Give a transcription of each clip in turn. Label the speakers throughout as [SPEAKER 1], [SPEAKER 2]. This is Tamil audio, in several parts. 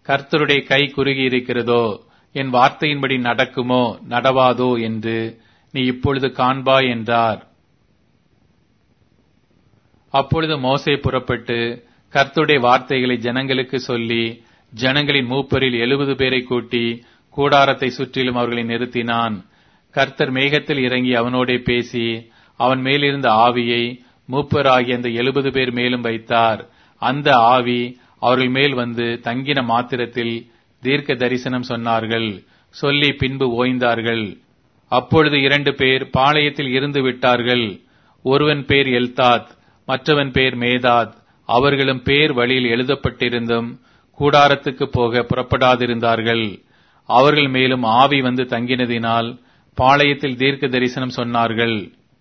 [SPEAKER 1] கர்த்தருடைய கை குறுகி இருக்கிறதோ, என் வார்த்தையின்படி நடக்குமோ நடவாதோ என்று நீ இப்பொழுது காண்பாய் என்றார். அப்பொழுது மோசே புறப்பட்டு கர்த்தருடைய வார்த்தைகளை ஜனங்களுக்கு சொல்லி, ஜனங்களின் மூப்பரில் 70 பேரை கூட்டி கூடாரத்தை சுற்றிலும் அவர்களை நிறுத்தினான். கர்த்தர் மேகத்தில் இறங்கி அவனோடே பேசி, அவன் மேலிருந்த ஆவியை மூப்பராகிய அந்த 70 பேர் மேலும் வைத்தார். அந்த ஆவி அவர்கள் மேல் வந்து தங்கின மாத்திரத்தில் தீர்க்க தரிசனம் சொன்னார்கள். சொல்லி பின்பு ஓய்ந்தார்கள். அப்பொழுது 2 பேர் பாளையத்தில் இருந்து விட்டார்கள். ஒருவன் பேர் எல்தாத், மற்றவன் பேர் மேதாத். அவர்களும் பேர் வழியில் எழுதப்பட்டிருந்தும் கூடாரத்துக்கு போக புறப்படாதிருந்தார்கள். அவர்கள் மேலும் ஆவி வந்து தங்கினதினால் பாளையத்தில் தீர்க்க தரிசனம் சொன்னார்கள்.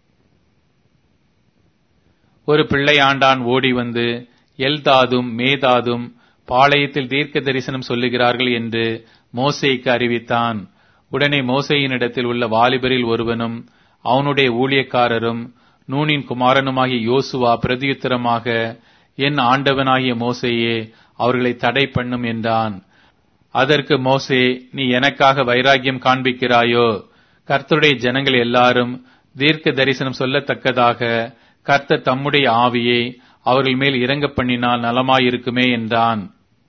[SPEAKER 1] ஒரு பிள்ளையாண்டான் ஓடி வந்து, எல்தாதும் மேதாதும் பாளையத்தில் தீர்க்க தரிசனம் சொல்லுகிறார்கள் என்று மோசேக்கு அறிவித்தான். உடனே மோசேயினிடத்தில் உள்ள வாலிபரில் ஒருவனும் அவனுடைய ஊழியக்காரரும் நூனின் குமாரனுமாகிய யோசுவா பிரதியுத்தரமாக, என் ஆண்டவனாகிய மோசேயே, அவர்களை தடை பண்ணும் என்றான். அதற்கு மோசே, நீ எனக்காக வைராக்கியம் காண்பிக்கிறாயோ? கர்த்தருடைய ஜனங்கள் எல்லாரும் தீர்க்க தரிசனம் சொல்லத்தக்கதாக கர்த்தர் தம்முடைய ஆவியை அவர்கள் மேல் இறங்க பண்ணினால் நலமாயிருக்குமே என்றான்.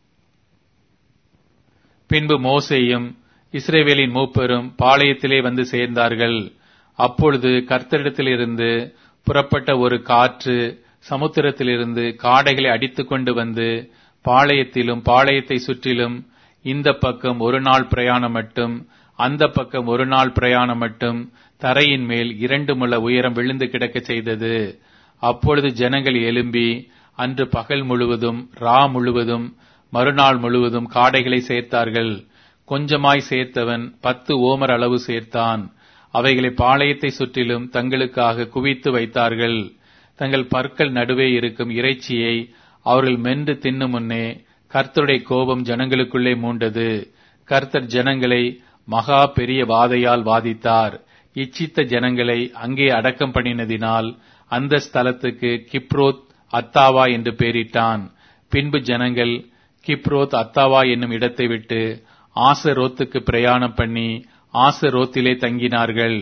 [SPEAKER 1] பின்பு மோசேயும் இஸ்ரவேலின் மூப்பரும் பாளையத்திலே வந்து சேர்ந்தார்கள். அப்பொழுது கர்த்தரிடத்திலிருந்து புறப்பட்ட ஒரு காற்று சமுத்திரத்திலிருந்து காடைகளை அடித்துக் கொண்டு வந்து பாளையத்திலும் பாளையத்தை சுற்றிலும் இந்த பக்கம் 1 நாள் பிரயாணம் மட்டும் அந்த பக்கம் 1 நாள் பிரயாணம் மட்டும் தரையின் மேல் 2 முழ உயரம் விழுந்து கிடக்க செய்தது. அப்பொழுது ஜனங்கள் எழும்பி அன்று பகல் முழுவதும் ரா முழுவதும் மறுநாள் முழுவதும் காடைகளை சேர்த்தார்கள். கொஞ்சமாய் சேர்த்தவன் 10 ஓமர் அளவு சேர்த்தான். அவைகளை பாளையத்தை சுற்றிலும் தங்களுக்காக குவித்து வைத்தார்கள். தங்கள் பற்கள் நடுவே இருக்கும் இறைச்சியை அவர்கள் மென்று தின்னும் முன்னே கர்த்தருடைய கோபம் ஜனங்களுக்குள்ளே மூண்டது. கர்த்தர் ஜனங்களை மகா பெரிய வாதையால் வாதித்தார். இச்சித்த ஜனங்களை அங்கே அடக்கம் பண்ணினதினால் அந்த ஸ்தலத்துக்கு கிப்ரோத் அத்தாவா என்று பெயரிட்டான். பின்பு ஜனங்கள் கிப்ரோத் அத்தாவா என்னும் இடத்தை விட்டு ஆசரோத்துக்கு பிரயாணம் பண்ணி ஆசரோத்திலே தங்கினார்கள்.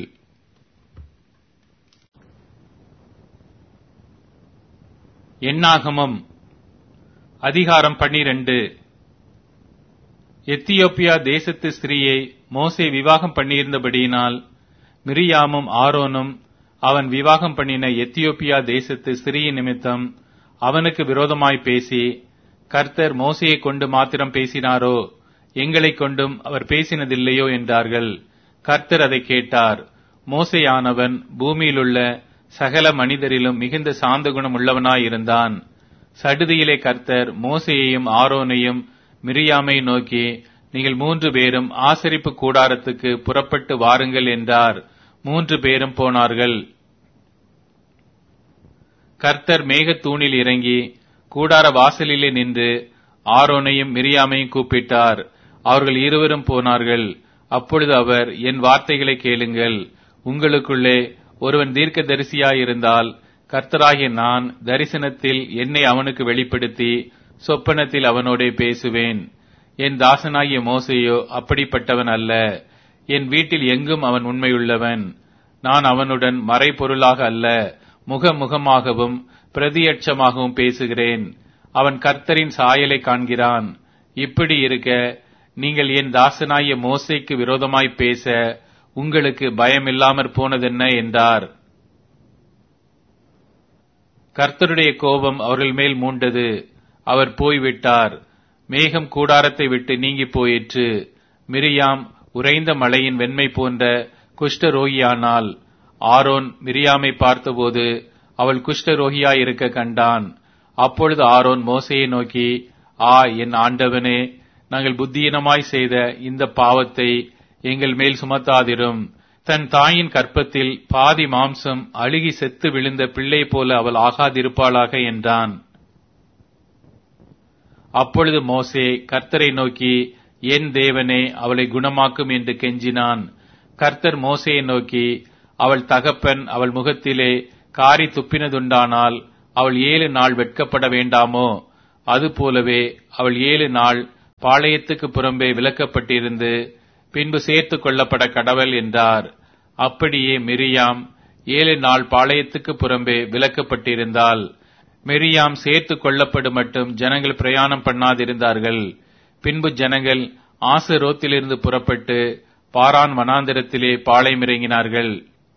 [SPEAKER 1] எண்ணாகமம் அதிகாரம் 12. எத்தியோப்பியா தேசத்து ஸ்திரீயை மோசே விவாகம் பண்ணியிருந்தபடியினால் மிரியாமும் ஆரோனும் அவன் விவாகம் பண்ணின எத்தியோப்பியா தேசத்து ஸ்திரீயின் நிமித்தம் அவனுக்கு விரோதமாய் பேசி, கர்த்தர் மோசையை கொண்டு மாத்திரம் பேசினாரோ, எங்களை கொண்டும் அவர் பேசினதில்லையோ என்றார்கள். கர்த்தர் அதை கேட்டார். மோசேயானவன் பூமியிலுள்ள சகல மனிதரிலும் மிகுந்த சாந்த குணம் உள்ளவனாயிருந்தான். சடுதியிலே கர்த்தர் மோசேயையும் ஆரோனையும் மிரியாமை நோக்கி, நீங்கள் 3 பேரும் ஆசரிப்பு கூடாரத்துக்கு புறப்பட்டு வாருங்கள் என்றார். 3 பேரும் போனார்கள். கர்த்தர் மேகத்தூணில் இறங்கி கூடார வாசலிலே நின்று ஆரோனையும் மிரியாமையும் கூப்பிட்டார். அவர்கள் இருவரும் போனார்கள். அப்பொழுது அவர், என் வார்த்தைகளை கேளுங்கள். உங்களுக்குள்ளே ஒருவன் தீர்க்கதரிசியாயிருந்தால் கர்த்தராகிய நான் தரிசனத்தில் என்னை அவனுக்கு வெளிப்படுத்தி சொப்பனத்தில் அவனோடே பேசுவேன். என் தாசனாகிய மோசேயோ அப்படிப்பட்டவன் அல்ல. என் வீட்டில் எங்கும் அவன் உண்மையுள்ளவன். நான் அவனுடன் மறைபொருளாக அல்ல, முகமுகமாகவும் பிரதியட்சமாகவும் பேசுகிறேன். அவன் கர்த்தரின் சாயலை காண்கிறான். இப்படி இருக்க நீங்கள் என் தாசனாகிய மோசேக்கு விரோதமாய் பேச உங்களுக்கு பயமில்லாமற் போனதென்ன என்றார். கர்த்தருடைய கோபம் அவர்கள் மேல் மூண்டது. அவர் போய்விட்டார். மேகம் கூடாரத்தை விட்டு நீங்கி போயிற்று. மிரியாம் உறைந்த மலையின் வெண்மை போன்ற குஷ்டரோகியானாள். ஆரோன் மிரியாமை பார்த்தபோது அவள் குஷ்டரோகியாயிருக்க கண்டான். அப்பொழுது ஆரோன் மோசேயை நோக்கி, என் ஆண்டவனே, நாங்கள் புத்தியீனமாய் செய்த இந்த பாவத்தை எங்கள் மேல் சுமத்தாதிரும். தன் தாயின் கற்பத்தில் பாதி மாம்சம் அழுகி செத்து விழுந்த பிள்ளை போல அவள் ஆகாதிருப்பாளாக என்றான். அப்பொழுது மோசே கர்த்தரை நோக்கி, என் தேவனே, அவளை குணமாக்கும் என்று கெஞ்சினான். கர்த்தர் மோசேயை நோக்கி, அவள் தகப்பன் அவள் முகத்திலே காரி துப்பினதுண்டானால் அவள் 7 நாள் வெட்கப்பட வேண்டாமோ? அதுபோலவே அவள் 7 நாள் பாளையத்துக்கு புறம்பே விலக்கப்பட்டிருந்து பின்பு சேர்த்து கொள்ளப்பட கடவல் என்றார். அப்படியே மிரியாம் 7 நாள் பாளையத்துக்கு புறம்பே விலக்கப்பட்டிருந்தால் மிரியாம் சேர்த்து கொள்ளப்படு மட்டும் ஜனங்கள் பிரயாணம் பண்ணாதிருந்தார்கள். பின்பு ஜனங்கள் ஆசரோத்திலிருந்து புறப்பட்டு பாரான் வனாந்திரத்திலே பாளையமிறங்கினார்கள்.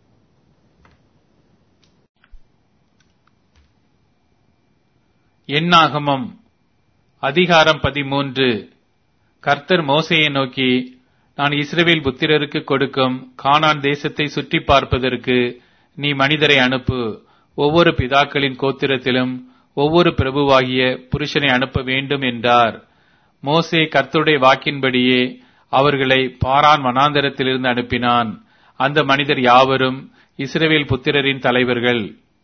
[SPEAKER 1] என்னாகமம் அதிகாரம் 13. கர்த்தர் மோசேயை நோக்கி, நான் இஸ்ரவேல் புத்திரருக்கு கொடுக்கும் கானான் தேசத்தை சுற்றி பார்ப்பதற்கு நீ மனிதரை அனுப்பு. ஒவ்வொரு பிதாக்களின் கோத்திரத்திலும் ஒவ்வொரு பிரபுவாகிய புருஷனை அனுப்ப வேண்டும் என்றார். மோசே கர்த்தருடைய வாக்கின்படியே அவர்களை பாரான் வனாந்தரத்திலிருந்து அனுப்பினான். அந்த மனிதர் யாவரும் இஸ்ரவேல் புத்திரரின் தலைவர்கள்.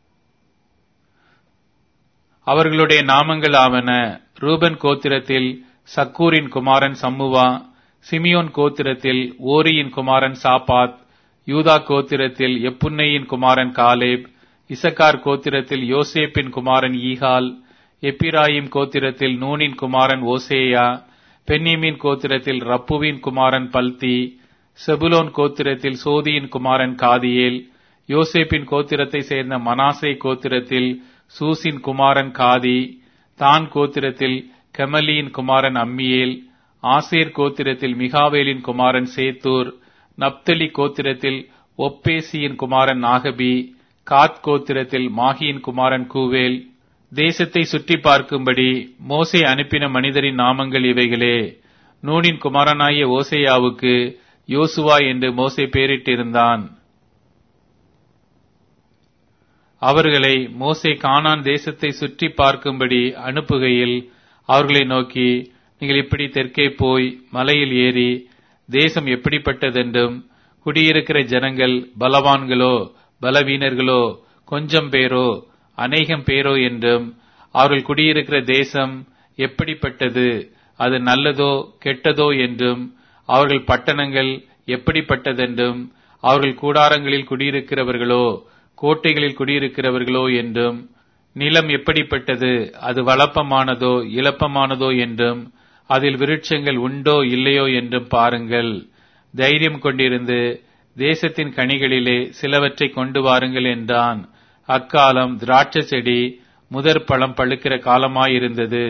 [SPEAKER 1] அவர்களுடைய நாமங்கள் ஆவன: ரூபன் கோத்திரத்தில் சக்கூரின் குமாரன் சம்முவா, சிமியோன் கோத்திரத்தில் ஓரியின் குமாரன் சாபாத், யூதா கோத்திரத்தில் எப்புன்னையின் குமாரன் காலேப், இசக்கார் கோத்திரத்தில் யோசேப்பின் குமாரன் ஈகால், எப்பிராயிம் கோத்திரத்தில் நூனின் குமாரன் ஓசேயா, பென்யமீன் கோத்திரத்தில் ரப்புவின் குமாரன் பல்தி, செபுலோன் கோத்திரத்தில் சோதியின் குமாரன் காதியேல், யோசேப்பின் கோத்திரத்தை சேர்ந்த மனாசே கோத்திரத்தில் சூசின் குமாரன் காதி, தான் கோத்திரத்தில் கெமலியின் குமாரன் அம்மியேல், ஆசேர் கோத்திரத்தில் மிகாவேலின் குமாரன் சேத்தூர், நப்தலி கோத்திரத்தில் ஒப்பேசியின் குமாரன் நாகபி, காத் கோத்திரத்தில் மாகியின் குமாரன் கூவேல். தேசத்தை சுற்றி பார்க்கும்படி மோசே அனுப்பின மனிதரின் நாமங்கள் இவைகளே. நூனின் குமாரனாகிய ஓசேயாவுக்கு யோசுவா என்று மோசே பெயரிட்டிருந்தான். அவர்களை மோசே கானான் தேசத்தை சுற்றி பார்க்கும்படி அனுப்புகையில் அவர்களை நோக்கி, நீங்கள் இப்படி தெற்கே போய் மலையில் ஏறி தேசம் எப்படிப்பட்டதென்றும், குடியிருக்கிற ஜனங்கள் பலவான்களோ பலவீனர்களோ, கொஞ்சம் பேரோ அநேகம் பேரோ என்றும், அவர்கள் குடியிருக்கிற தேசம் எப்படிப்பட்டது, அது நல்லதோ கெட்டதோ என்றும், அவர்கள் பட்டணங்கள் எப்படிப்பட்டதென்றும், அவர்கள் கூடாரங்களில் குடியிருக்கிறவர்களோ கோட்டைகளில் குடியிருக்கிறவர்களோ என்றும், நிலம் எப்படிப்பட்டது, அது வளப்பமானதோ இளப்பமானதோ என்றும், அதில் விருட்சங்கள் உண்டோ இல்லையோ என்றும் பாருங்கள். தைரியம் கொண்டிருந்து தேசத்தின் கனிகளிலே சிலவற்றை கொண்டு வாருங்கள் என்றான். அக்காலம் திராட்சை செடி முதற் பழம் பழுக்கிற காலமாயிருந்தது.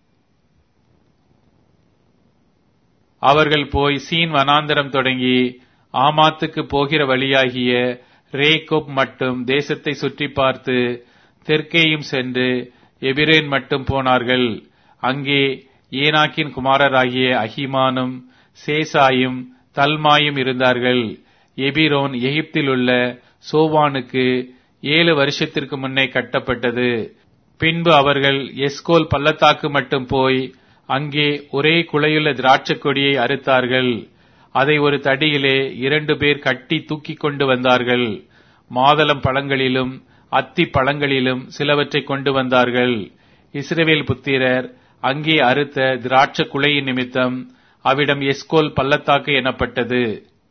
[SPEAKER 1] அவர்கள் போய் சீன் வனாந்தரம் தொடங்கி ஆமாத்துக்கு போகிற வழியாகிய ரேகோப் மட்டும் தேசத்தை சுற்றி பார்த்து தெற்கேயும் சென்று எபிரேன் மட்டும் போனார்கள். அங்கே ஏனாக்கின் குமாரராகிய அஹிமானும் சேசாயும் தல்மாயும் இருந்தார்கள். எபிரோன் எகிப்தில் உள்ள சோவானுக்கு 7 வருஷத்திற்கு முன்னே கட்டப்பட்டது. பின்பு அவர்கள் எஸ்கோல் பள்ளத்தாக்கு மட்டும் போய் அங்கே ஒரே குலையுள்ள திராட்சை கொடியை அறுத்தார்கள். அதை ஒரு தடியிலே 2 பேர் கட்டி தூக்கி கொண்டு வந்தார்கள். மாதளம் பழங்களிலும் அத்தி பழங்களிலும் சிலவற்றை கொண்டு வந்தார்கள். இஸ்ரவேல் புத்திரர் அங்கே அறுத்த திராட்சை குலையின் நிமித்தம் அவ்விடம் எஸ்கோல் பள்ளத்தாக்கு எனப்பட்டது.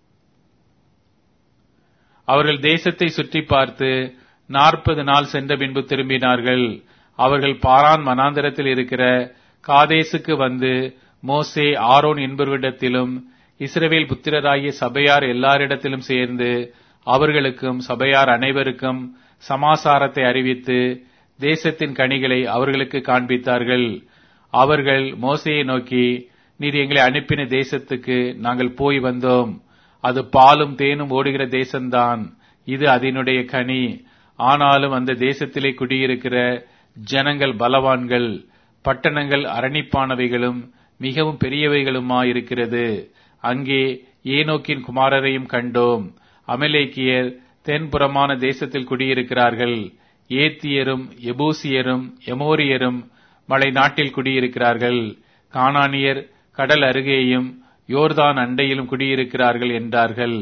[SPEAKER 1] அவர்கள் தேசத்தை சுற்றி பார்த்து 40 நாள் சென்ற பின்பு திரும்பினார்கள். அவர்கள் பாரான் வனாந்தரத்தில் இருக்கிற காதேசுக்கு வந்து மோசே ஆரோன் என்பவரிடத்திலும் இஸ்ரவேல் புத்திரராகிய சபையார் எல்லாரிடத்திலும் சேர்ந்து அவர்களுக்கும் சபையார் அனைவருக்கும் சமாசாரத்தை அறிவித்து தேசத்தின் கனிகளை அவர்களுக்கு காண்பித்தார்கள். அவர்கள் மோசேயை நோக்கி, நீர் எங்களை அனுப்பின தேசத்துக்கு நாங்கள் போய் வந்தோம். அது பாலும் தேனும் ஓடுகிற தேசம்தான். இது அதனுடைய கனி. ஆனாலும் அந்த தேசத்திலே குடியிருக்கிற ஜனங்கள் பலவான்கள், பட்டணங்கள் அரணிப்பானவைகளும் மிகவும் பெரியவைகளுமாயிருக்கிறது. அங்கே ஏனோக்கின் குமாரரையும் கண்டோம். அமலேக்கியர் தென்புறமான தேசத்தில் குடியிருக்கிறார்கள். ஏத்தியரும் எபூசியரும் எமோரியரும் மலை நாட்டில் குடியிருக்கிறார்கள். கானானியர் கடல் அருகேயும் யோர்தான் அண்டையிலும் குடியிருக்கிறார்கள் என்றார்கள்.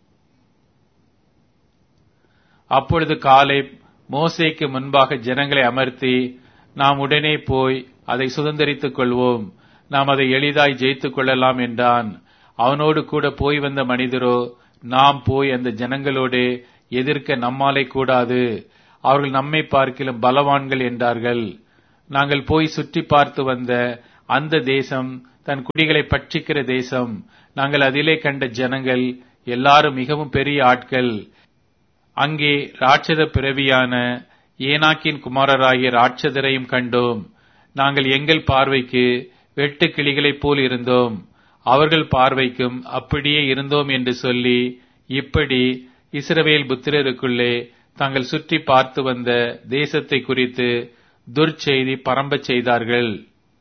[SPEAKER 1] அப்பொழுது காலேப் மோசேக்கு முன்பாக ஜனங்களை அமர்த்தி, நாம் உடனே போய் அதை சுதந்தரித்துக் கொள்வோம், நாம் அதை எளிதாய் ஜெயித்துக் கொள்ளலாம் என்றான். அவனோடு கூட போய் வந்த மனிதரோ, நாம் போய் அந்த ஜனங்களோடு எதிர்க்க நம்மாலே கூடாது, அவர்கள் நம்மை பார்க்கிலும் பலவான்கள் என்றார்கள். நாங்கள் போய் சுற்றி பார்த்து வந்த அந்த தேசம் தன் குடிகளை பட்சிக்கிற தேசம். நாங்கள் அதிலே கண்ட ஜனங்கள் எல்லாரும் மிகவும் பெரிய ஆட்கள். அங்கே ராட்சத பிறவியான ஏனாக்கின் குமாரராகிய ராட்சதரையும் கண்டோம். நாங்கள் எங்கள் பார்வைக்கு வெட்டு கிளிகளைப் போல் இருந்தோம், அவர்கள் பார்வைக்கும் அப்படியே இருந்தோம் என்று சொல்லி, இப்படி இஸ்ரவேல் புத்திரருக்குள்ளே தாங்கள் சுற்றி பார்த்து வந்த தேசத்தை குறித்து துர்ச்செய்தி பரம்பச் செய்தார்கள்.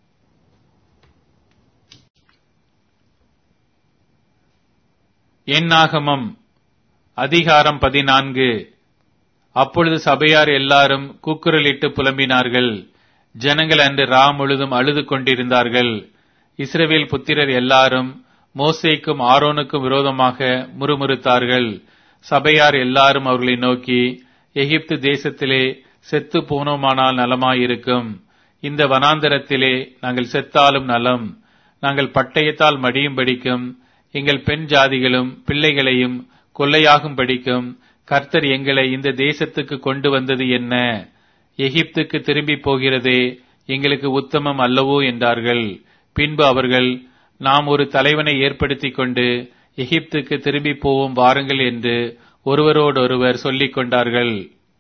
[SPEAKER 1] என்னாகமம் அதிகாரம் 14. அப்பொழுது சபையார் எல்லாரும் கூக்குரலிட்டு புலம்பினார்கள். ஜனங்கள் அன்று ரா முழுதும் அழுது கொண்டிருந்தார்கள். இஸ்ரவேல் புத்திரர் எல்லாரும் மோசேக்கும் ஆரோனுக்கும் விரோதமாக முறுமுறுத்தார்கள். சபையார் எல்லாரும் அவர்களை நோக்கி, எகிப்து தேசத்திலே செத்து போனோமானால் நலமாயிருக்கும். இந்த வனாந்தரத்திலே நாங்கள் செத்தாலும் நலம். நாங்கள் பட்டயத்தால் மடியும்படிக்கும் எங்கள் பெண் ஜாதிகளும் பிள்ளைகளையும் கொள்ளையாகும் படிக்கும் கர்த்தர் எங்களை இந்த தேசத்துக்கு கொண்டு வந்தது என்ன? எகிப்துக்கு திரும்பி போகிறதே எங்களுக்கு உத்தமம் அல்லவோ என்றார்கள். பின்பு அவர்கள், நாம் ஒரு தலைவனை ஏற்படுத்திக் கொண்டு எகிப்துக்கு திரும்பி போவோம் வாருங்கள் என்று ஒருவரோடொருவர் சொல்லிக் கொண்டார்கள்.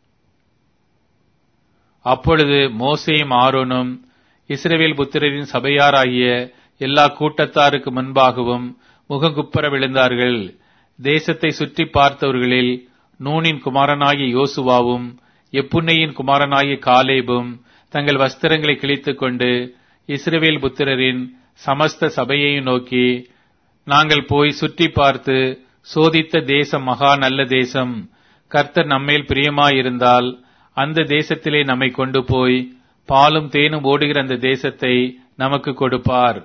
[SPEAKER 1] அப்பொழுது மோசேயும் ஆரோனும் இஸ்ரவேல் புத்திரரின் சபையாராகிய எல்லா கூட்டத்தாருக்கு முன்பாகவும் முகங்குப்புற விழுந்தார்கள். தேசத்தை சுற்றி பார்த்தவர்களில் நூனின் குமாரனாகிய யோசுவாவும் எப்புன்னையின் குமாரனாகிய காலேபும் தங்கள் வஸ்திரங்களை கிழித்துக் கொண்டு இஸ்ரவேல் புத்திரரின் சமஸ்த சபையையும் நோக்கி, நாங்கள் போய் சுற்றி பார்த்து சோதித்த தேசம் மகா நல்ல தேசம். கர்த்தர் நம்மேல் பிரியமாயிருந்தால் அந்த தேசத்திலே நம்மை கொண்டு போய் பாலும் தேனும் ஓடுகிற அந்த தேசத்தை நமக்கு கொடுப்பார்.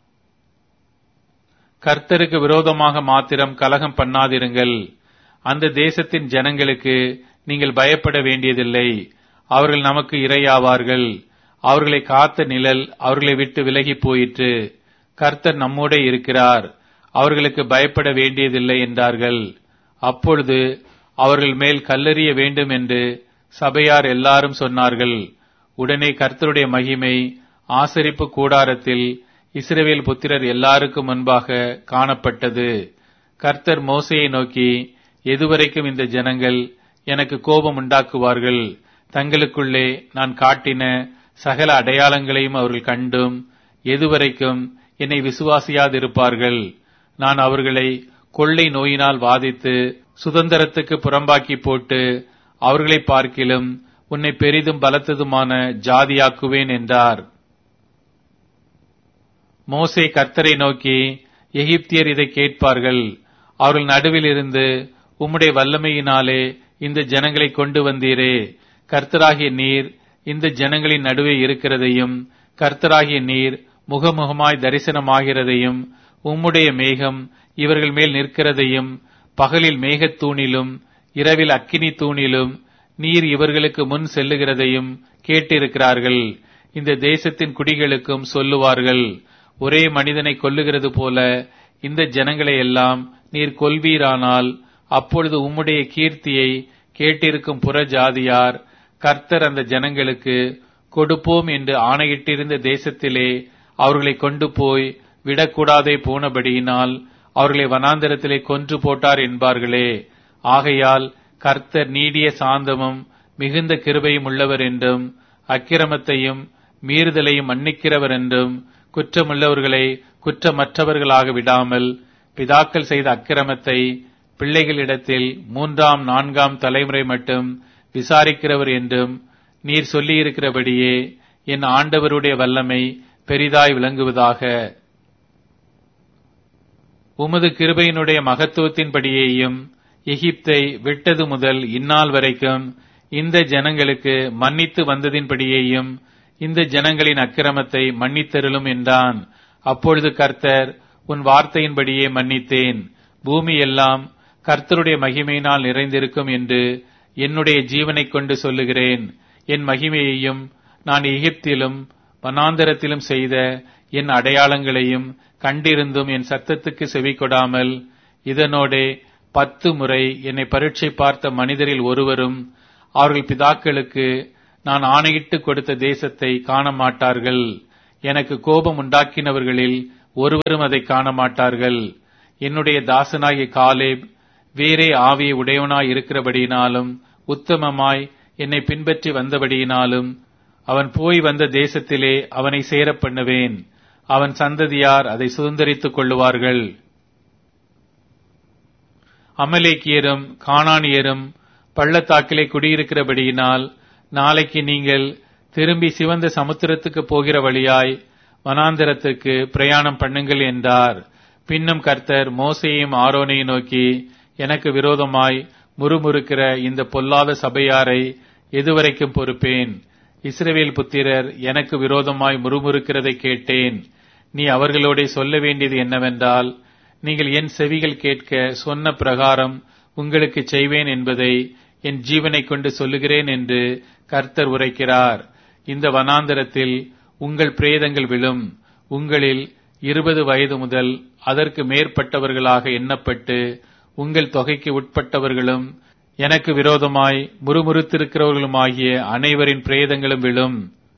[SPEAKER 1] கர்த்தருக்கு விரோதமாக மாத்திரம் கலகம் பண்ணாதிருங்கள். அந்த தேசத்தின் ஜனங்களுக்கு நீங்கள் பயப்பட வேண்டியதில்லை. அவர்கள் நமக்கு இரையாவார்கள். அவர்களை காத்த நிழல் அவர்களை விட்டு விலகி போயிற்று. கர்த்தர் நம்மோட இருக்கிறார், அவர்களுக்கு பயப்பட வேண்டியதில்லை என்றார்கள். அப்பொழுது அவர்கள் மேல் கல்லெறிய வேண்டும் என்று சபையார் எல்லாரும் சொன்னார்கள். உடனே கர்த்தருடைய மகிமை ஆசரிப்பு கூடாரத்தில் இஸ்ரவேல் புத்திரர் எல்லாருக்கும் முன்பாக காணப்பட்டது. கர்த்தர் மோசேயை நோக்கி, எதுவரைக்கும் இந்த ஜனங்கள் எனக்கு கோபம் உண்டாக்குவார்கள்? தங்களுக்குள்ளே நான் காட்டின சகல அடையாளங்களையும் அவர்கள் கண்டும் எதுவரைக்கும் என்னை விசுவாசியாதிருப்பார்கள்? நான் அவர்களை கொள்ளை நோயினால் வாதித்து சுதந்திரத்துக்கு புறம்பாக்கி போட்டு அவர்களை பார்க்கிலும் உன்னை பெரிதும் பலத்ததுமான ஜாதியாக்குவேன் என்றார். மோசே கர்த்தரை நோக்கி, எகிப்தியர் இதை கேட்பார்கள். அவர்கள் நடுவில் இருந்து உம்முடைய வல்லமையினாலே இந்த ஜனங்களை கொண்டு வந்தீரே. கர்த்தராகிய நீர் இந்த ஜனங்களின் நடுவே இருக்கிறதையும் கர்த்தராகிய நீர் முகமுகமாய் தரிசனமாகிறதையும் உம்முடைய மேகம் இவர்கள் மேல் நிற்கிறதையும் பகலில் மேகத்தூணிலும் இரவில் அக்கினி தூணிலும் நீர் இவர்களுக்கு முன் செல்லுகிறதையும் கேட்டிருக்கிறார்கள். இந்த தேசத்தின் குடிகளுக்கும் சொல்லுவார்கள், ஒரே மனிதனை கொல்லுகிறது போல இந்த ஜனங்களை எல்லாம் நீர் கொல்வீரானால் அப்பொழுது உம்முடைய கீர்த்தியை கேட்டிருக்கும் புற ஜாதியார் கர்த்தர் அந்த ஜனங்களுக்கு கொடுப்போம் என்று ஆணையிட்டிருந்த தேசத்திலே அவர்களை கொண்டு போய் விடக்கூடாதே போனபடியினால் அவர்களை வனாந்தரத்திலே கொன்று போட்டார் என்பார்களே. ஆகையால் கர்த்தர் நீடிய சாந்தமும் மிகுந்த கிருபையும் உள்ளவர் என்றும் அக்கிரமத்தையும் மீறுதலையும் மன்னிக்கிறவர் என்றும் குற்றமுள்ளவர்களை குற்றமற்றவர்களாக விடாமல் பிதாக்கள் செய்த அக்கிரமத்தை பிள்ளைகளிடத்தில் 3ஆம் 4ஆம் தலைமுறை மட்டும் விசாரிக்கிறவர் என்றும் நீர் சொல்லியிருக்கிறபடியே என் ஆண்டவருடைய வல்லமை பெரிதாய் விளங்குவதாக. உமது கிருபையினுடைய மகத்துவத்தின்படியேயும் எகிப்தை விட்டது முதல் இந்நாள் வரைக்கும் இந்த ஜனங்களுக்கு மன்னித்து வந்ததின்படியேயும் இந்த ஜனங்களின் அக்கிரமத்தை மன்னித்தருளும் என்றான். அப்பொழுது கர்த்தர், உன் வார்த்தையின்படியே மன்னித்தேன். பூமி எல்லாம் கர்த்தருடைய மகிமையினால் நிறைந்திருக்கும் என்று என்னுடைய ஜீவனை கொண்டு சொல்லுகிறேன். என் மகிமையையும் நான் எகிப்திலும் வனாந்தரத்திலும் செய்த என் அடையாளங்களையும் கண்டிருந்தும் என் சத்தத்துக்கு செவிகொடாமல் இதனோடே 10 முறை என்னை பரீட்சை பார்த்த மனிதரில் ஒருவரும் அவர்கள் பிதாக்களுக்கு நான் ஆணையிட்டு கொடுத்த தேசத்தை காண மாட்டார்கள். எனக்கு கோபம் உண்டாக்கினவர்களில் ஒருவரும் அதை காண மாட்டார்கள். என்னுடைய தாசனாகிய காலேப் வேறே ஆவியை உடையவனாய் இருக்கிறபடியினாலும் உத்தமமாய் என்னை பின்பற்றி வந்தபடியினாலும் அவன் போய் வந்த தேசத்திலே அவனை சேரப் பண்ணுவேன். அவன் சந்ததியார் அதை சுதந்தரித்துக் கொள்ளுவார்கள். அமலேக்கியரும் கானானியரும் பள்ளத்தாக்கிலே குடியிருக்கிறபடியினால் நாளைக்கு நீங்கள் திரும்பி சிவந்த சமுத்திரத்துக்கு போகிற வழியாய் வனாந்தரத்துக்கு பிரயாணம் பண்ணுங்கள் என்றார். பின்னும் கர்த்தர் மோசேயையும் ஆரோனையும் நோக்கி, எனக்கு விரோதமாய் முறுமுறுக்கிற இந்த பொல்லாத சபையாரை எதுவரைக்கும் பொறுப்பேன்? இஸ்ரவேல் புத்திரர் எனக்கு விரோதமாய் முறுமுறுக்கிறதை கேட்டேன். நீ அவர்களோட சொல்ல வேண்டியது என்னவென்றால், நீங்கள் என் செவிகள் கேட்க சொன்ன பிரகாரம் உங்களுக்கு செய்வேன் என்பதை என் ஜீவனை கொண்டு சொல்லுகிறேன் என்று கர்த்தர் உரைக்கிறார். இந்த வனாந்தரத்தில் உங்கள் பிரேதங்கள் விழும். உங்களில் 20 வயது முதல் அதற்கு மேற்பட்டவர்களாக எண்ணப்பட்டு உங்கள் தொகைக்கு உட்பட்டவர்களும் எனக்கு விரோதமாய் முறுமுறுத்திருக்கிறவர்களுமாகிய அனைவரின் பிரேதங்களும் விழும்.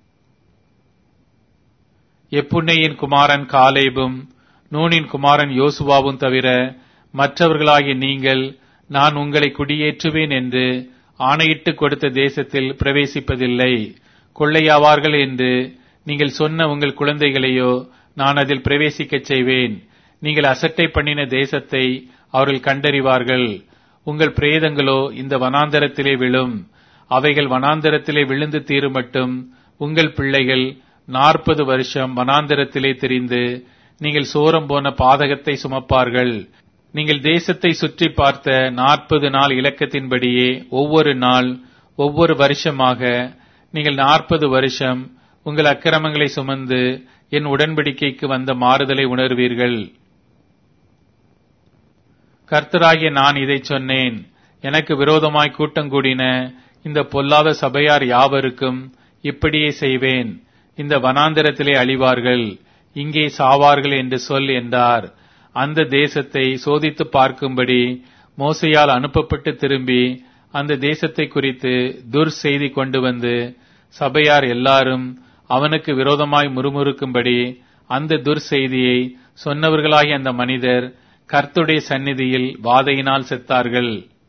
[SPEAKER 1] எப்புன்னேயின் குமாரன் காலேபும் நூனின் குமாரன் யோசுவாவும் தவிர மற்றவர்களாகிய நீங்கள் நான் உங்களை குடியேற்றுவேன் என்று ஆணையிட்டு கொடுத்த தேசத்தில் பிரவேசிப்பதில்லை. கொள்ளையாவார்கள் என்று நீங்கள் சொன்ன உங்கள் குழந்தைகளையோ நான் அதில் பிரவேசிக்கச் செய்வேன். நீங்கள் அசட்டை பண்ணின தேசத்தை அவர்கள் கண்டறிவார்கள். உங்கள் பிரேதங்களோ இந்த வனாந்தரத்திலே விழும். அவைகள் வனாந்தரத்திலே விழுந்து தீருமட்டும் உங்கள் பிள்ளைகள் 40 வருஷம் வனாந்தரத்திலே திரிந்து நீங்கள் சோரம் போன பாதகத்தை சுமப்பார்கள். நீங்கள் தேசத்தை சுற்றி பார்த்த 40 நாள் இலக்கத்தின்படியே ஒவ்வொரு நாள் ஒவ்வொரு வருஷமாக நீங்கள் 40 வருஷம் உங்கள் அக்கிரமங்களை சுமந்து என் உடன்படிக்கைக்கு வந்த மாறுதலை உணர்வீர்கள். கர்த்தராகிய நான் இதை சொன்னேன். எனக்கு விரோதமாய் கூட்டங்கூடின இந்த பொல்லாத சபையார் யாவருக்கும் இப்படியே செய்வேன். இந்த வனாந்தரத்திலே அழிவார்கள், இங்கே சாவார்கள் என்று சொல் என்றார். அந்த தேசத்தை சோதித்து பார்க்கும்படி மோசேயால் அனுப்பப்பட்டு திரும்பி அந்த தேசத்தை குறித்து துர்செய்தி கொண்டு வந்து சபையார் எல்லாரும் அவனுக்கு விரோதமாய் முறுமுறுக்கும்படி அந்த துர்செய்தியை சொன்னவர்களாகிய அந்த மனிதர் கர்த்தருடைய சந்நிதியில் வாதையினால் செத்தார்கள்.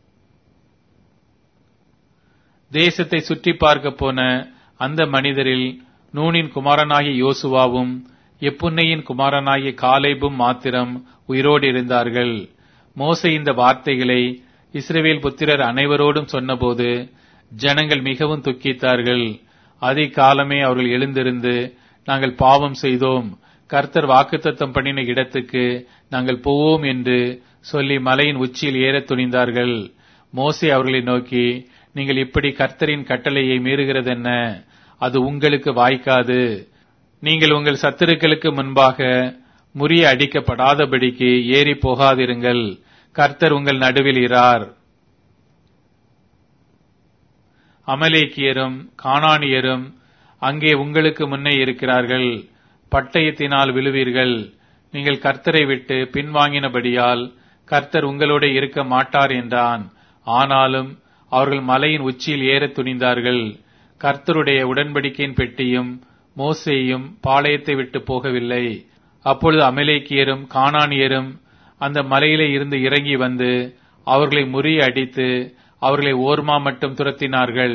[SPEAKER 1] தேசத்தை சுற்றி பார்க்க போன அந்த மனிதரில் நூனின் குமாரனாகிய யோசுவாவும் எப்புன்னையின் குமாரனாகிய காலேபும் மாத்திரம் உயிரோடு இருந்தார்கள். மோசே இந்த வார்த்தைகளை இஸ்ரவேல் புத்திரர் அனைவரோடும் சொன்னபோது ஜனங்கள் மிகவும் துக்கித்தார்கள். அதிகாலமே அவர்கள் எழுந்திருந்து, நாங்கள் பாவம் செய்தோம், கர்த்தர் வாக்குத்தத்தம் பண்ணின இடத்துக்கு நாங்கள் போவோம் என்று சொல்லி மலையின் உச்சியில் ஏறத் துணிந்தார்கள். மோசே அவர்களை நோக்கி, நீங்கள் இப்படி கர்த்தரின் கட்டளையை மீறுகிறதென்ன? அது உங்களுக்கு வாய்க்காது. நீங்கள் உங்கள் சத்துருக்களுக்கு முன்பாக முறிய அடிக்கப்படாதபடிக்கு ஏறி போகாதிருங்கள். கர்த்தர் உங்கள் நடுவில் இரார். அமலேக்கியரும் கானானியரும் அங்கே உங்களுக்கு முன்னே இருக்கிறார்கள். பட்டயத்தினால் விழுவீர்கள். நீங்கள் கர்த்தரை விட்டு பின்வாங்கினபடியால் கர்த்தர் உங்களோட இருக்க மாட்டார் என்றான். ஆனாலும் அவர்கள் மலையின் உச்சியில் ஏறத் துணிந்தார்கள். கர்த்தருடைய உடன்படிக்கையின் பெட்டியும் மோசேயும் பாளையத்தை விட்டு போகவில்லை. அப்பொழுது அமலேக்கியரும் கானானியரும் அந்த மலையிலே இருந்து இறங்கி வந்து அவர்களை முறிய அடித்து அவர்களை ஓர்மா மட்டும் துரத்தினார்கள்.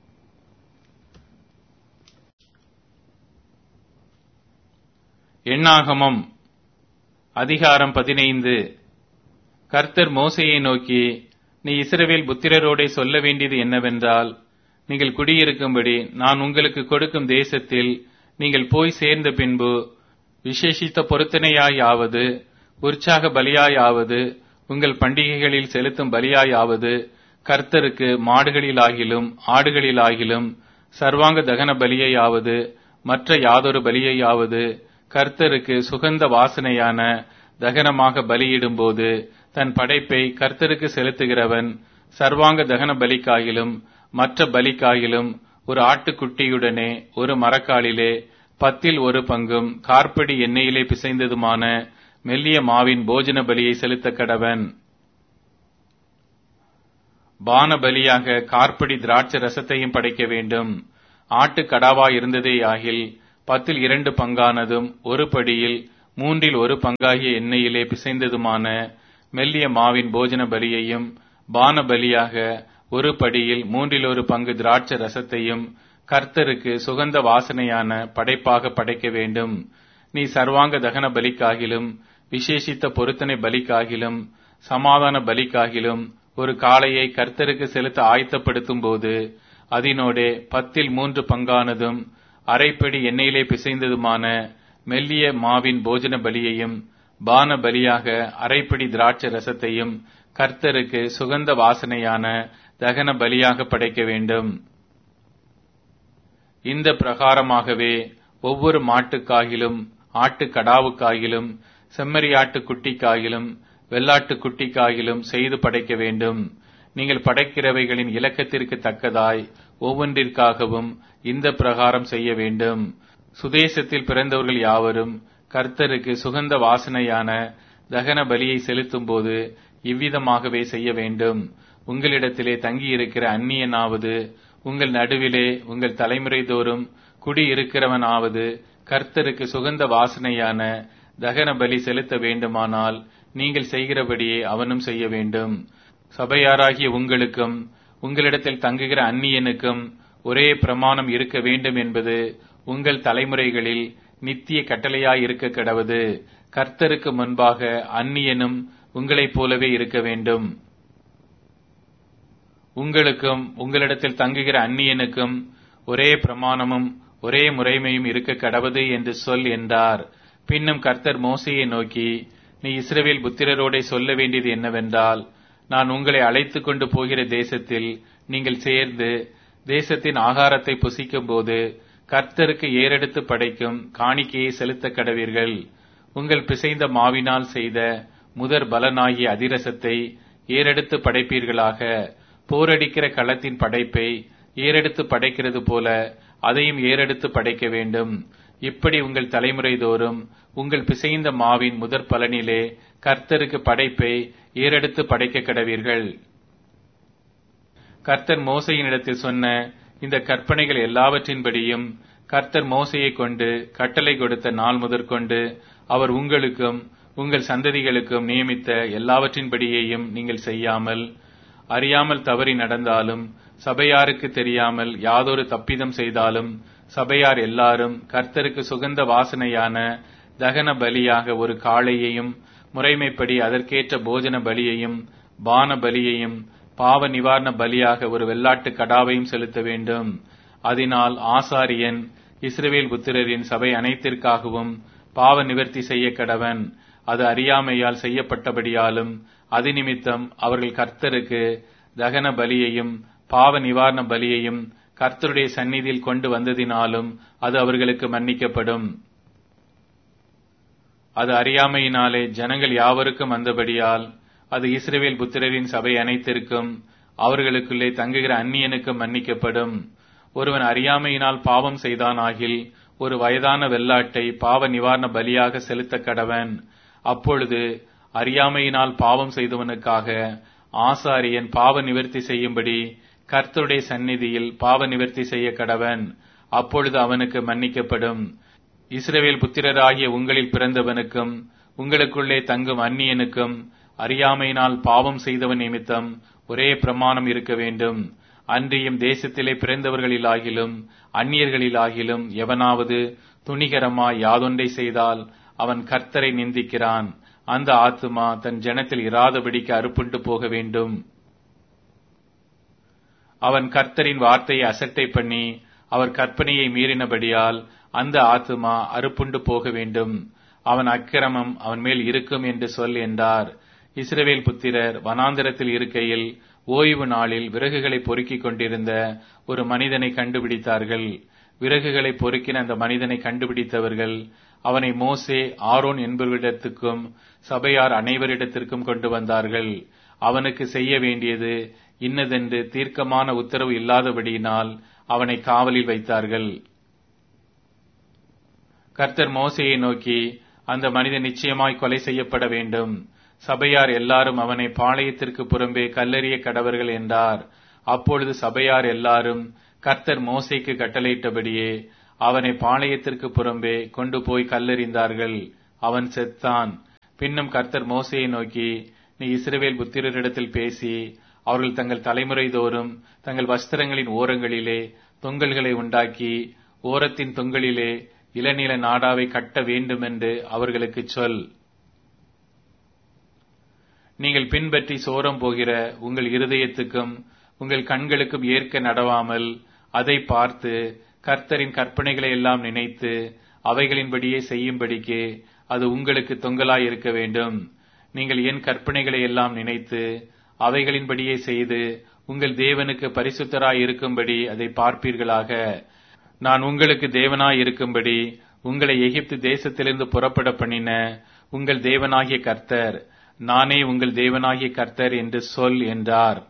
[SPEAKER 1] எண்ணாகமம் அதிகாரம் 15. கர்த்தர் மோசேயை நோக்கி, நீ இஸ்ரவேல் புத்திரரோடே சொல்ல வேண்டியது என்னவென்றால், நீங்கள் குடியிருக்கும்படி நான் உங்களுக்கு கொடுக்கும் தேசத்தில் நீங்கள் போய் சேர்ந்த பின்பு விசேஷித்த பொருத்தனையாயாவது உற்சாக பலியாயாவது உங்கள் பண்டிகைகளில் செலுத்தும் பலியாயாவது கர்த்தருக்கு மாடுகளிலாகிலும் ஆடுகளிலாகிலும் சர்வாங்க தகன பலியையாவது மற்ற யாதொரு பலியையாவது கர்த்தருக்கு சுகந்த வாசனையான தகனமாக பலியிடும்போது தன் படைப்பை கர்த்தருக்கு செலுத்துகிறவன் சர்வாங்க தகன பலிக்காகிலும் மற்ற பலிக்காகிலும் ஒரு ஆட்டுக்குட்டியுடனே ஒரு மரக்காலிலே 10 பங்கும் கார்ப்படி எண்ணெயிலே பிசைந்ததுமான மெல்லிய மாவின் போஜன பலியை செலுத்த கடவன். பான பலியாக கார்ப்படி திராட்சை ரசத்தையும் படைக்க வேண்டும். ஆட்டு கடாவா இருந்ததே ஆகில் 10 பங்கானதும் ஒரு படியில் மூன்றில் ஒரு பங்காகிய எண்ணெயிலே பிசைந்ததுமான மெல்லிய மாவின் போஜன பலியையும், பான பலியாக ஒரு படியில் மூன்றில் ஒரு பங்கு திராட்சை ரசத்தையும் கர்த்தருக்கு சுகந்த வாசனையான படைப்பாக படைக்க வேண்டும். நீ சர்வாங்க தகன பலிக்காகிலும், விசேஷித்த பொருத்தனை பலிக்காகிலும், சமாதான பலிக்காகிலும் ஒரு காளையை கர்த்தருக்கு செலுத்த ஆயத்தப்படுத்தும் போது அதனோடே 10 பங்கானதும் அரைப்படி எண்ணெயிலே பிசைந்ததுமான மெல்லிய மாவின் போஜன பலியையும், பான பலியாக அரைப்படி திராட்சை ரசத்தையும் கர்த்தருக்கு சுகந்த வாசனையான தகன பலியாக படைக்க வேண்டும். இந்த பிரகாரமாகவே ஒவ்வொரு மாட்டுக்காகிலும், ஆட்டுக்கடாவுக்காகிலும், செம்மறியாட்டு குட்டிக்காகிலும், வெள்ளாட்டு குட்டிக்காகிலும் செய்து படைக்க வேண்டும். நீங்கள் படைக்கிறவைகளின் இலக்கத்திற்கு தக்கதாய் ஒவ்வொன்றிற்காகவும் இந்த பிரகாரம் செய்ய வேண்டும். சுதேசத்தில் பிறந்தவர்கள் யாவரும் கர்த்தருக்கு சுகந்த வாசனையான தகன பலியை செலுத்தும் போது இவ்விதமாகவே செய்ய வேண்டும். உங்களிடத்திலே தங்கியிருக்கிற அந்நியனாவது, உங்கள் நடுவிலே உங்கள் தலைமுறை தோறும் குடியிருக்கிறவனாவது கர்த்தருக்கு சுகந்த வாசனையான தகன பலி செலுத்த வேண்டுமானால் நீங்கள் செய்கிறபடியே அவனும் செய்ய வேண்டும். சபையாராகிய உங்களுக்கும் உங்களிடத்தில் தங்குகிற அந்நியனுக்கும் ஒரே பிரமாணம் இருக்க வேண்டும் என்பது உங்கள் தலைமுறைகளில் நித்திய கட்டளையாயிருக்க கடவது. கர்த்தருக்கு முன்பாக அந்நியனும் உங்களைப் போலவே இருக்க வேண்டும். உங்களுக்கும் உங்களிடத்தில் தங்குகிற அந்நியனுக்கும் ஒரே பிரமாணமும் ஒரே முறைமையும் இருக்க கடவது என்று சொல் என்றார். பின்னும் கர்த்தர் மோசேயை நோக்கி, நீ இஸ்ரவேல் புத்திரரோடே சொல்ல வேண்டியது என்னவென்றால், நான் உங்களை அழைத்துக் கொண்டு போகிற தேசத்தில் நீங்கள் சேர்ந்து தேசத்தின் ஆகாரத்தை புசிக்கும் போது கர்த்தருக்கு ஏறெடுத்து படைக்கும் காணிக்கையை செலுத்த கடவீர்கள். உங்கள் பிசைந்த மாவினால் செய்த முதற் பலனாகிய அதிரசத்தை ஏறெடுத்து படைப்பீர்களாக. போரடிக்கிற களத்தின் படைப்பை ஏறெடுத்து படைக்கிறது போல அதையும் ஏறெடுத்து படைக்க வேண்டும். இப்படி உங்கள் தலைமுறை தோறும் உங்கள் பிசைந்த மாவின் முதற் பலனிலே கர்த்தருக்கு படைப்பை ஏறெடுத்து படைக்க கடவீர்கள். கர்த்தர் மோசையினிடத்தில் சொன்ன இந்த கற்பனைகள் எல்லாவற்றின்படியும் கர்த்தர் மோசையை கொண்டு கட்டளை கொடுத்த நாள் முதற்கொண்டு அவர் உங்களுக்கும் உங்கள் சந்ததிகளுக்கும் நியமித்த எல்லாவற்றின்படியேயும் நீங்கள் செய்யாமல், அறியாமல் தவறி நடந்தாலும், சபையாருக்கு தெரியாமல் யாதொரு தப்பிதம் செய்தாலும், சபையார் எல்லாரும் கர்த்தருக்கு சுகந்த வாசனையான தகன பலியாக ஒரு காளையையும், முறைமைப்படி அதற்கேற்ற போஜன பலியையும், பான பலியையும், பாவ நிவாரண பலியாக ஒரு வெள்ளாட்டு கடாவையும் செலுத்த வேண்டும். அதனால் ஆசாரியன் இஸ்ரவேல் புத்திரரின் சபை அனைத்திற்காகவும் பாவ நிவர்த்தி செய்ய கடவன். அது அறியாமையால் செய்யப்பட்டபடியாலும் அது நிமித்தம் அவர்கள் கர்த்தருக்கு தகன பலியையும் பாவ நிவாரண பலியையும் கர்த்தருடைய சந்நிதியில் கொண்டு வந்ததினாலும் அது அவர்களுக்கு மன்னிக்கப்படும். அது அறியாமையினாலே ஜனங்கள் யாவருக்கும் வந்தபடியால் அது இஸ்ரவேல் புத்திரரின் சபை அனைத்திற்கும் அவர்களுக்குள்ளே தங்குகிற அந்நியனுக்கும் மன்னிக்கப்படும். ஒருவன் அறியாமையினால் பாவம் செய்தானாகில் ஒரு வயதான வெள்ளாட்டை பாவ நிவாரண பலியாக செலுத்த கடவன். அப்பொழுது அறியாமையினால் பாவம் செய்தவனுக்காக ஆசாரியன் பாவ நிவர்த்தி செய்யும்படி கர்த்தருடைய சந்நிதியில் பாவ நிவர்த்தி செய்ய கடவன். அப்பொழுது அவனுக்கு மன்னிக்கப்படும். இஸ்ரவேல் புத்திரராகிய உங்களில் பிறந்தவனுக்கும் உங்களுக்குள்ளே தங்கும் அந்நியனுக்கும் அறியாமையினால் பாவம் செய்தவன் நிமித்தம் ஒரே பிரமாணம் இருக்க வேண்டும். அன்றியும் தேசத்திலே பிறந்தவர்களிலாகிலும் அந்நியர்களிலாகிலும் எவனாவது துணிகரமாய் யாதொன்றை செய்தால் அவன் கர்த்தரை நிந்திக்கிறான். அந்த ஆத்துமா தன் ஜனத்தில் இராதபடிக்கு அறுப்புண்டு போக வேண்டும். அவன் கர்த்தரின் வார்த்தையை அசட்டை பண்ணி அவர் கற்பனையை மீறினபடியால் அந்த ஆத்துமா அறுப்புண்டு போக வேண்டும். அவன் அக்கிரமம் அவன் மேல் இருக்கும் என்று சொல் என்றார். இஸ்ரவேல் புத்திரர் வனாந்திரத்தில் இருக்கையில் ஓய்வு நாளில் விறகுகளை பொறுக்கிக் கொண்டிருந்த ஒரு மனிதனை கண்டுபிடித்தார்கள். விறகுகளை பொறுக்கின அந்த மனிதனை கண்டுபிடித்தவர்கள் அவனை மோசே, ஆரோன் என்பவரிடத்துக்கும் சபையார் அனைவரிடத்திற்கும் கொண்டு வந்தார்கள். அவனுக்கு செய்ய வேண்டியது இன்னதென்று தீர்க்கமான உத்தரவு இல்லாதபடியினால் அவனை காவலில் வைத்தார்கள். கர்த்தர் மோசேயை நோக்கி, அந்த மனிதன் நிச்சயமாய் கொலை செய்யப்பட வேண்டும். சபையார் எல்லாரும் அவனை பாளையத்திற்கு புறம்பே கல்லெறிய கடவர்கள் என்றார். அப்பொழுது சபையார் எல்லாரும் கர்த்தர் மோசேக்கு கட்டளையிட்டபடியே அவனை பாளையத்திற்கு புறம்பே கொண்டு போய் கல்லெறிந்தார்கள். அவன் செத்தான். பின்னும் கர்த்தர் மோசேயை நோக்கி, நீ இஸ்ரவேல் புத்திரரிடத்தில் பேசி, அவர்கள் தங்கள் தலைமுறை தோறும் தங்கள் வஸ்திரங்களின் ஓரங்களிலே தொங்கல்களை உண்டாக்கி, ஓரத்தின் தொங்கலிலே இளநீல நாடாவை கட்ட வேண்டுமென்று அவர்களுக்கு சொல். நீங்கள் பின்பற்றி சோரம் போகிற உங்கள் இருதயத்துக்கும் உங்கள் கண்களுக்கும் ஏற்க நடவாமல் அதை பார்த்து கர்த்தரின் கற்பனைகளை எல்லாம் நினைத்து அவைகளின்படியே செய்யும்படிக்கு அது உங்களுக்கு தொங்கலாய் இருக்க வேண்டும். நீங்கள் என் கற்பனைகளை எல்லாம் நினைத்து அவைகளின்படியே செய்து உங்கள் தேவனுக்கு பரிசுத்தராய் இருக்கும்படி அதை பார்ப்பீர்களாக. நான் உங்களுக்கு தேவனாய் இருக்கும்படி உங்களை எகிப்து தேசத்திலிருந்து புறப்பட பண்ணின உங்கள் தேவனாகிய கர்த்தர், நானே உங்கள் தேவனாகிய கர்த்தர் என்று சொல் என்றார்.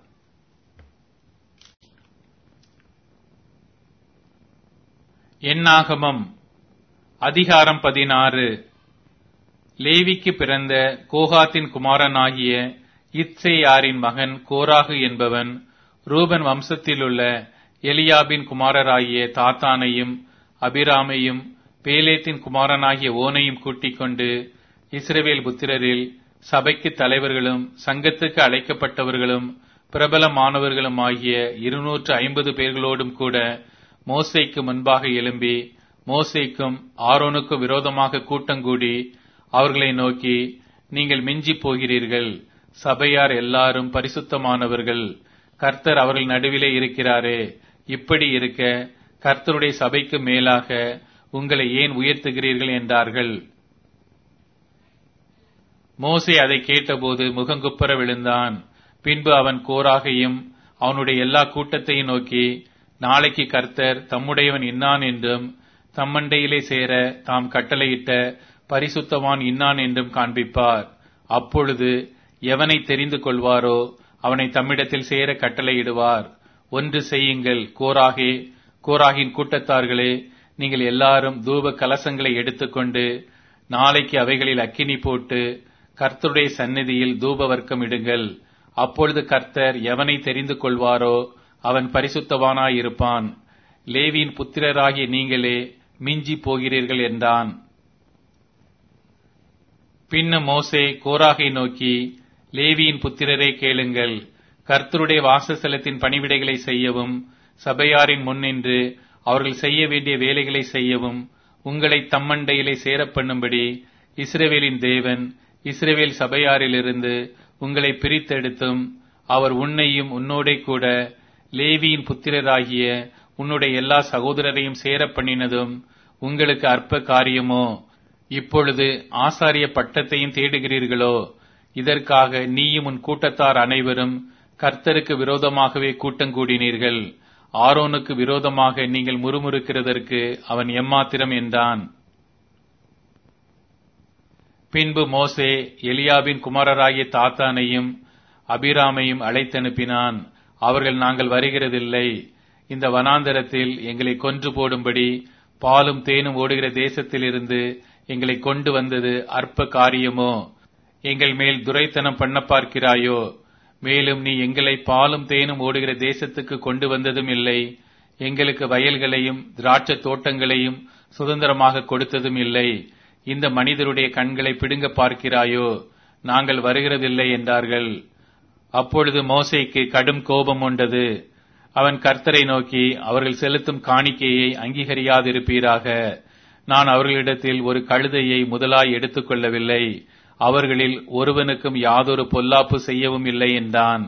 [SPEAKER 1] என்னாகமம் அதிகாரம் 16. லேவிக்கு பிறந்த கோகாத்தின் குமாரனாகிய இத்சேயாரின் மகன் கோராகு என்பவன் ரூபன் வம்சத்திலுள்ள எலியாபின் குமாரராகிய தாத்தானையும் அபிராமையும் பேலேத்தின் குமாரனாகிய ஓனையும் கூட்டிக் கொண்டு இஸ்ரவேல் புத்திரரில் சபைக்கு தலைவர்களும் சங்கத்துக்கு அழைக்கப்பட்டவர்களும் பிரபலமானவர்களும் ஆகிய 250 பேர்களோடும் கூட மோசேக்கு முன்பாக எழும்பி மோசேக்கும் ஆரோனுக்கும் விரோதமாக கூட்டங்கூடி அவர்களை நோக்கி, நீங்கள் மிஞ்சி போகிறீர்கள். சபையார் எல்லாரும் பரிசுத்தமானவர்கள். கர்த்தர் அவர்கள் நடுவிலே இருக்கிறாரே. இப்படி இருக்க கர்த்தருடைய சபைக்கு மேலாக உங்களை ஏன் உயர்த்துகிறீர்கள் என்றார்கள். மோசே அதை கேட்டபோது முகங்குப்புற விழுந்தான். பின்பு அவன் கோராகையும் அவனுடைய எல்லா கூட்டத்தையும் நோக்கி, நாளைக்கு கர்த்தர் தம்முடையவன் இன்னான் என்றும் தம்மண்டையிலே சேர தாம் கட்டளையிட்ட பரிசுத்தவான் இன்னான் என்றும் காண்பிப்பார். அப்பொழுது எவனை தெரிந்து கொள்வாரோ அவனை தம்மிடத்தில் சேர கட்டளையிடுவார். ஒன்று செய்யுங்கள், கோராகின் கூட்டத்தார்களே, நீங்கள் எல்லாரும் தூப கலசங்களை எடுத்துக்கொண்டு நாளைக்கு அவைகளில் அக்கினி போட்டு கர்த்தருடைய சந்நிதியில் தூப வர்க்கம் இடுங்கள். அப்பொழுது கர்த்தர் எவனை தெரிந்து கொள்வாரோ அவன் பரிசுத்தவானாயிருப்பான். லேவியின் புத்திரராகிய நீங்களே மிஞ்சி போகிறீர்கள் என்றான். பின்னும் மோசே கோராகை நோக்கி, லேவியின் புத்திரரே கேளுங்கள். கர்த்தருடைய வாசஸ்தலத்தின் பணிவிடைகளை செய்யவும் சபையாரின் முன்னின்று அவர்கள் செய்ய வேண்டிய வேலைகளை செய்யவும் உங்களை தம்மண்டையிலே சேரப்பண்ணும்படி இஸ்ரவேலின் தேவன் இஸ்ரவேல் சபையாரிலிருந்து உங்களை பிரித்தெடுத்தும் அவர் உன்னையும் உன்னோடே கூட லேவியின் புத்திரராகிய உன்னுடைய எல்லா சகோதரரையும் சேர பண்ணினதும் உங்களுக்கு அற்ப காரியமோ? இப்பொழுது ஆசாரிய பட்டத்தையும் தேடுகிறீர்களோ? இதற்காக நீயும் உன் கூட்டத்தார் அனைவரும் கர்த்தருக்கு விரோதமாகவே கூட்டங்கூடினீர்கள். ஆரோனுக்கு விரோதமாக நீங்கள் முறுமுறுக்கிறதற்கு அவன் எம்மாத்திரம் என்றான். பின்பு மோசே எலியாபின் குமாரராகிய தாத்தானையும் அபிராமையும் அழைத்தனுப்பினான். அவர்கள், நாங்கள் வருகிறதில்லை. இந்த வனாந்தரத்தில் எங்களை கொன்று போடும்படி பாலும் தேனும் ஓடுகிற தேசத்திலிருந்து எங்களை கொண்டு வந்தது அற்ப காரியமோ? எங்கள் மேல் துரைத்தனம் பண்ண பார்க்கிறாயோ? மேலும் நீ எங்களை பாலும் தேனும் ஓடுகிற தேசத்துக்கு கொண்டு வந்ததும் இல்லை, எங்களுக்கு வயல்களையும் திராட்சை தோட்டங்களையும் சுதந்திரமாக கொடுத்ததும் இல்லை. இந்த மனிதருடைய கண்களை பிடுங்க பார்க்கிறாயோ? நாங்கள் வருகிறதில்லை என்றார்கள். அப்பொழுது மோசேக்கு கடும் கோபம் உண்டது. அவன் கர்த்தரை நோக்கி, அவர்கள் செலுத்தும் காணிக்கையை அங்கீகரியாதிருப்பீராக. நான் அவர்களிடத்தில் ஒரு கழுதையை முதலாய் எடுத்துக் கொள்ளவில்லை. அவர்களில் ஒருவனுக்கும் யாதொரு பொல்லாப்பு செய்யவும் இல்லை என்றான்.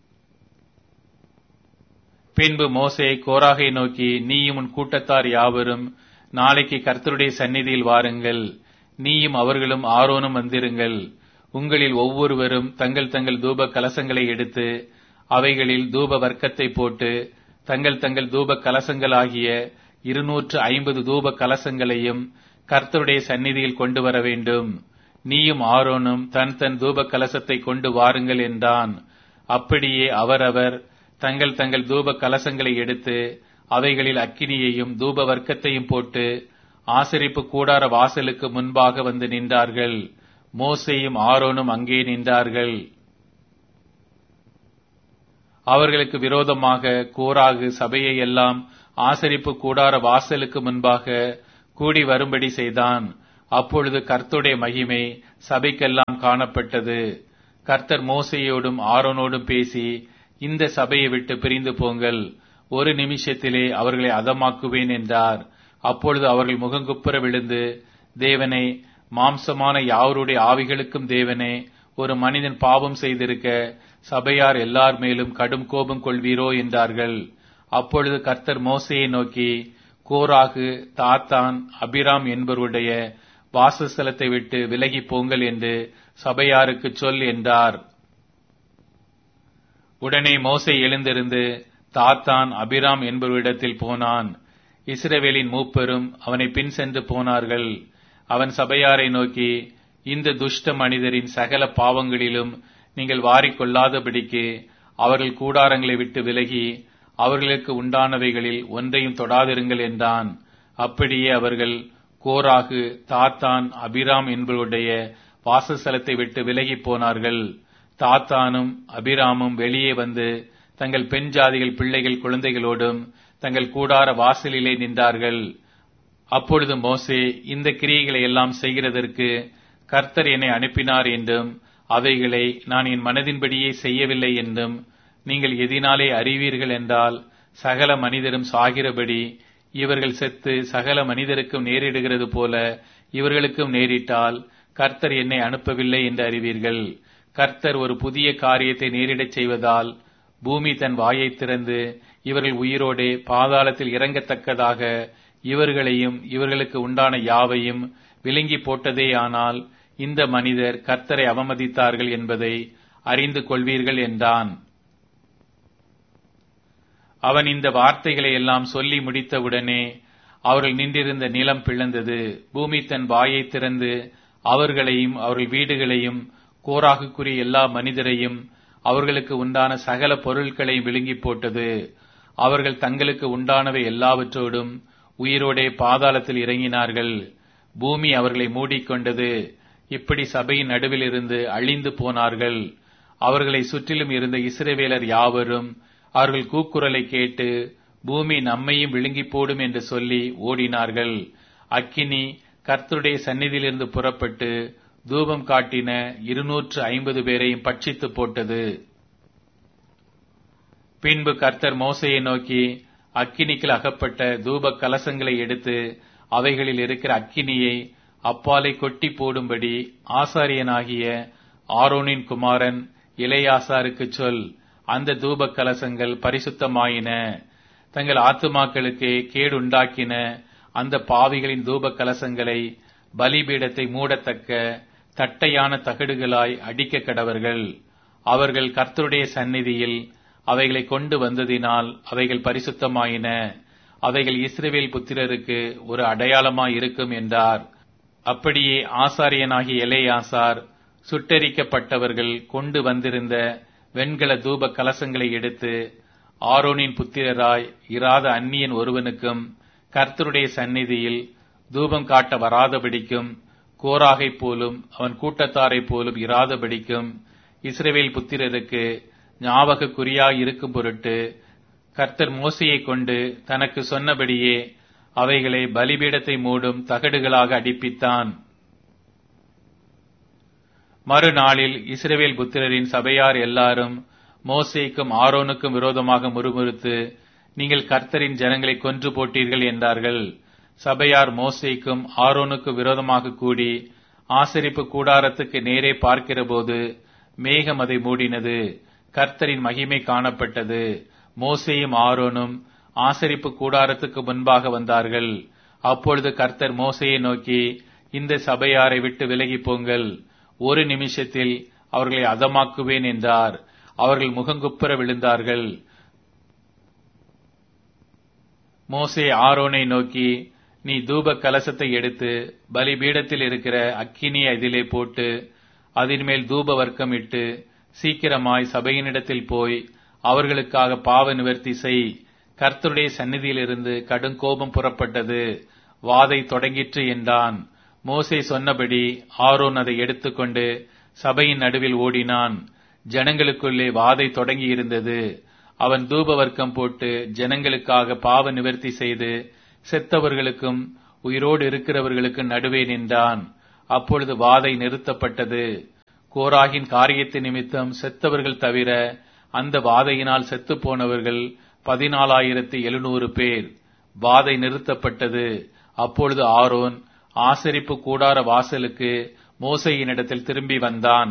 [SPEAKER 1] பின்பு மோசே கோராகை நோக்கி, நீயும் உன் கூட்டத்தார் யாவரும் நாளைக்கு கர்த்தருடைய சந்நிதியில் வாருங்கள். நீயும் அவர்களும் ஆரோனும் வந்திருங்கள். உங்களில் ஒவ்வொருவரும் தங்கள் தங்கள் தூப கலசங்களை எடுத்து அவைகளில் தூப வர்க்கத்தை போட்டு தங்கள் தங்கள் தூப கலசங்களாகிய 250 தூப கலசங்களையும் கர்த்தருடைய சந்நிதியில் கொண்டு வர வேண்டும். நீயும் ஆரோனும் தன் தன் தூப கலசத்தை கொண்டு வாருங்கள் என்றான். அப்படியே அவரவர் தங்கள் தங்கள் தூப கலசங்களை எடுத்து அவைகளில் அக்கினியையும் தூப வர்க்கத்தையும் போட்டு ஆசரிப்பு கூடார வாசலுக்கு முன்பாக வந்து நின்றார்கள். மோசேயும் ஆரோனும் அங்கே நின்றார்கள். அவர்களுக்கு விரோதமாக கோராகு சபையை எல்லாம் ஆசரிப்பு கூடார வாசலுக்கு முன்பாக கூடி வரும்படி செய்தான். அப்பொழுது கர்த்தருடைய மகிமை சபைக்கெல்லாம் காணப்பட்டது. கர்த்தர் மோசேயோடும் ஆரோனோடும் பேசி, இந்த சபையை விட்டு பிரிந்து போங்கள், ஒரு நிமிஷத்திலே அவர்களை அதமாக்குவேன் என்றார். அப்பொழுது அவர்கள் முகங்குப்புற விழுந்து, தேவனே, மாம்சமான யாவருடைய ஆவிகளுக்கும் தேவனே, ஒரு மனிதன் பாவம் செய்திருக்க சபையார் எல்லார் மேலும் கடும் கோபம் கொள்வீரோ என்றார்கள். அப்பொழுது கர்த்தர் மோசேயை நோக்கி, கோராகு, தாத்தான், அபிராம் என்பவருடைய வாசஸ்தலத்தை விட்டு விலகி போங்கள் என்று சபையாருக்கு சொல் என்றார். உடனே மோசே எழுந்திருந்து தாத்தான், அபிராம் என்பவரிடத்தில் போனான். இஸ்ரவேலின் மூப்பரும் அவனை பின் சென்று போனார்கள். அவன் சபையாரை நோக்கி, இந்த துஷ்ட மனிதரின் சகல பாவங்களிலும் நீங்கள் வாரிக்கொள்ளாதபடிக்கு அவர்கள் கூடாரங்களை விட்டு விலகி அவர்களுக்கு உண்டானவைகளில் ஒன்றையும் தொடாதிருங்கள் என்றான். அப்படியே அவர்கள் கோராகு, தாத்தான், அபிராம் என்பவருடைய வாசஸ்தலத்தை விட்டு விலகி போனார்கள். தாத்தானும் அபிராமும் வெளியே வந்து தங்கள் பெண் ஜாதிகள் பிள்ளைகள் குழந்தைகளோடும் தங்கள் கூடார வாசலிலே நின்றார்கள். அப்பொழுது மோசே, இந்த கிரியைகளை எல்லாம் செய்கிறதற்கு கர்த்தர் என்னை அனுப்பினார் என்றும் அவைகளை நான் என் மனதின்படியே செய்யவில்லை என்றும் நீங்கள் எதினாலே அறிவீர்கள் என்றால், சகல மனிதரும் சாகிறபடி இவர்கள் செத்து சகல மனிதருக்கும் நேரிடுகிறது போல இவர்களுக்கும் நேரிட்டால் கர்த்தர் என்னை அனுப்பவில்லை என்று அறிவீர்கள். கர்த்தர் ஒரு புதிய காரியத்தை நேரிடச் செய்வதால் பூமி தன் வாயை திறந்து இவர்கள் உயிரோடே பாதாளத்தில் இறங்கத்தக்கதாக இவர்களையும் இவர்களுக்கு உண்டான யாவையும் விழுங்கி போட்டதேயானால் இந்த மனிதர் கர்த்தரை அவமதித்தார்கள் என்பதை அறிந்து கொள்வீர்கள் என்றான். அவன் இந்த வார்த்தைகளை எல்லாம் சொல்லி முடித்தவுடனே அவர்கள் நின்றிருந்த நிலம் பிளந்தது. பூமி தன் வாயை திறந்து அவர்களையும் அவர்கள் வீடுகளையும் கோராகுக்குரிய எல்லா மனிதரையும் அவர்களுக்கு உண்டான சகல பொருட்களையும் விழுங்கி போட்டது. அவர்கள் தங்களுக்கு உண்டானவை எல்லாவற்றோடும் உயிரோடே பாதாளத்தில் இறங்கினார்கள். பூமி அவர்களை மூடிக்கொண்டது. இப்படி சபையின் நடுவில் இருந்து அழிந்து போனார்கள். அவர்களை சுற்றிலும் இருந்த இஸ்ரவேலர் யாவரும் அவர்கள் கூக்குரலை கேட்டு, பூமி நம்மையும் விழுங்கி போடும் என்று சொல்லி ஓடினார்கள். அக்கினி கர்த்தருடைய சந்நிதியிலிருந்து புறப்பட்டு தூபம் காட்டின 250 பேரையும் பட்சித்து போட்டது. பின்பு கர்த்தர் மோசேயை நோக்கி, அக்கினிக்குள் அகப்பட்ட தூப கலசங்களை எடுத்து அவைகளில் இருக்கிற அக்கினியை அப்பாலை கொட்டி போடும்படி ஆசாரியனாகிய ஆரோனின் குமாரன் எலெயாசாருக்கு சொல். அந்த தூப கலசங்கள் பரிசுத்தமாயின. தங்கள் ஆத்துமாக்களுக்கு கேடுண்டாக்கின அந்த பாவிகளின் தூப கலசங்களை பலிபீடத்தை மூடத்தக்க தட்டையான தகடுகளாய் அடிக்க கடவர்கள். அவர்கள் கர்த்தருடைய சந்நிதியில் அவைகளை கொண்டு வந்ததினால் அவைகள் பரிசுத்தமாயின. அவைகள் இஸ்ரவேல் புத்திரருக்கு ஒரு அடையாளமாய் இருக்கும் என்றார். அப்படியே ஆசாரியனாகிய எலெயாசார் சுட்டெரிக்கப்பட்டவர்கள் கொண்டு வந்திருந்த வெண்கல தூப கலசங்களை எடுத்து ஆரோனின் புத்திரராய் இராத அந்நியன் ஒருவனுக்கும் கர்த்தருடைய சந்நிதியில் தூபம் காட்ட வராதபடிக்கும், கோராகை போலும் அவன் கூட்டத்தாரை போலும் இராதபடிக்கும் இஸ்ரவேல் புத்திரருக்கு ஞாபக குறியாய் இருக்கும் பொருட்டு கர்த்தர் மோசையை கொண்டு தனக்கு சொன்னபடியே அவைகளை பலிபீடத்தை மூடும் தகடுகளாக அடிப்பித்தான். மறுநாளில் இஸ்ரவேல் புத்திரரின் சபையார் எல்லாரும் மோசேக்கும் ஆரோனுக்கும் விரோதமாக முறுமுறுத்து, நீங்கள் கர்த்தரின் ஜனங்களை கொன்று போட்டீர்கள் என்றார்கள். சபையார் மோசேக்கும் ஆரோனுக்கு விரோதமாக கூடி ஆசரிப்பு கூடாரத்துக்கு நேரே பார்க்கிறபோது மேகம் அதை மூடினது. கர்த்தரின் மகிமை காணப்பட்டது. மோசேயும் ஆரோனும் ஆசரிப்பு கூடாரத்துக்கு முன்பாக வந்தார்கள். அப்பொழுது கர்த்தர் மோசேயை நோக்கி, இந்த சபையாரை விட்டு விலகி போங்கள், ஒரு நிமிஷத்தில் அவர்களை அதமாக்குவேன் என்றார். அவர்கள் முகங்குப்புற விழுந்தார்கள். மோசே ஆரோனை நோக்கி, நீ தூப கலசத்தை எடுத்து பலிபீடத்தில் இருக்கிற அக்கினியை அதிலே போட்டு அதன் மேல் தூப வர்க்கம் இட்டு சீக்கிரமாய் சபையினிடத்தில் போய் அவர்களுக்காக பாவ நிவர்த்தி செய். கர்த்தருடைய சந்நிதியிலிருந்து கடும் கோபம் புறப்பட்டது, வாதை தொடங்கிற்று என்றான். மோசே சொன்னபடி ஆரோன் அதை எடுத்துக்கொண்டு சபையின் நடுவில் ஓடினான். ஜனங்களுக்குள்ளே வாதை தொடங்கி இருந்தது. அவன் தூப வர்க்கம் போட்டு ஜனங்களுக்காக பாவ நிவர்த்தி செய்து செத்தவர்களுக்கும் உயிரோடு இருக்கிறவர்களுக்கு நடுவே நின்றான். அப்பொழுது வாதை நிறுத்தப்பட்டது. கோராகின் காரியத்தை நிமித்தம் செத்தவர்கள் தவிர அந்த வாதையினால் செத்துப்போனவர்கள் 14,700 பேர். வாதை நிறுத்தப்பட்டது. அப்பொழுது ஆரோன் ஆசரிப்பு கூடார வாசலுக்கு மோசேயினிடத்தில் திரும்பி வந்தான்.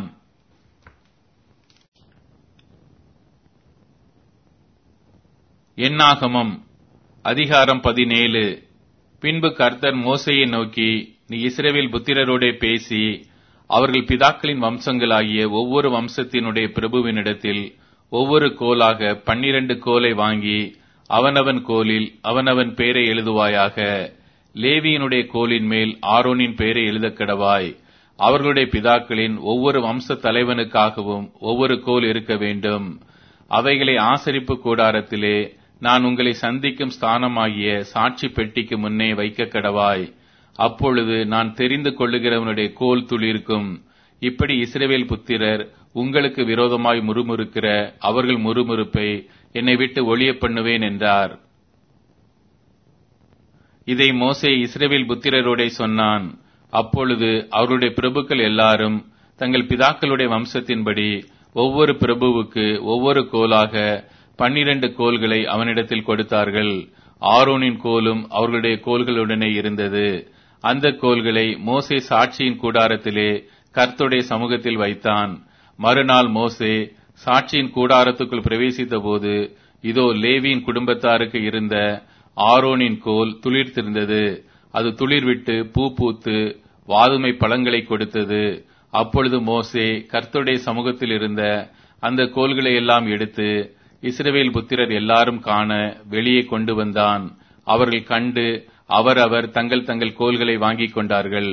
[SPEAKER 1] என்னாகமம் அதிகாரம் 17. பின்பு கர்த்தர் மோசேயை நோக்கி, நீ இஸ்ரவேல் புத்திரரோடே பேசி, அவர்கள் பிதாக்களின் வம்சங்களாகிய ஒவ்வொரு வம்சத்தினுடைய பிரபுவினிடத்தில் ஒவ்வொரு கோலாக 12 கோலை வாங்கி அவனவன் கோலில் அவனவன் பெயரை எழுதுவாயாக. லேவியினுடைய கோலின் மேல் ஆரோனின் பெயரை எழுதக்கடவாய். அவர்களுடைய பிதாக்களின் ஒவ்வொரு வம்ச தலைவனுக்காகவும் ஒவ்வொரு கோல் இருக்க வேண்டும். அவைகளை ஆசரிப்பு கூடாரத்திலே நான் உங்களை சந்திக்கும் ஸ்தானமாகிய சாட்சி பெட்டிக்கு முன்னே வைக்க கடவாய். அப்பொழுது நான் தெரிந்து கொள்ளுகிறவனுடைய கோல் துளிர்க்கும். இப்படி இஸ்ரவேல் புத்திரர் உங்களுக்கு விரோதமாய் முறுமுறுக்கிற அவர்கள் முறுமுறுப்பை என்னை விட்டு ஒழிய பண்ணுவேன் என்றார். இதை மோசே இஸ்ரவேல் புத்திரரோடே சொன்னான். அப்பொழுது அவருடைய பிரபுக்கள் எல்லாரும் தங்கள் பிதாக்களுடைய வம்சத்தின்படி ஒவ்வொரு பிரபுவுக்கு ஒவ்வொரு கோலாக 12 கோல்களை அவனிடத்தில் கொடுத்தார்கள். ஆரோனின் கோலும் அவர்களுடைய கோல்களுடனே இருந்தது. அந்த கோல்களை மோசே சாட்சியின் கூடாரத்திலே கர்த்தருடைய சமூகத்தில் வைத்தான். மறுநாள் மோசே சாட்சியின் கூடாரத்துக்குள் பிரவேசித்த போது, இதோ லேவியின் குடும்பத்தாருக்கு இருந்த ஆரோனின் கோல் துளிர்த்திருந்தது. அது துளிர்விட்டு பூ பூத்து வாதுமை பழங்களை கொடுத்தது. அப்பொழுது மோசே கர்த்தருடைய சமூகத்தில் இருந்த அந்த கோல்களை எல்லாம் எடுத்து இஸ்ரவேல் புத்திரர் எல்லாரும் காண வெளியே கொண்டு வந்தான். அவர்கள் கண்டு அவரவர் தங்கள் தங்கள் கோல்களை வாங்கிக் கொண்டார்கள்.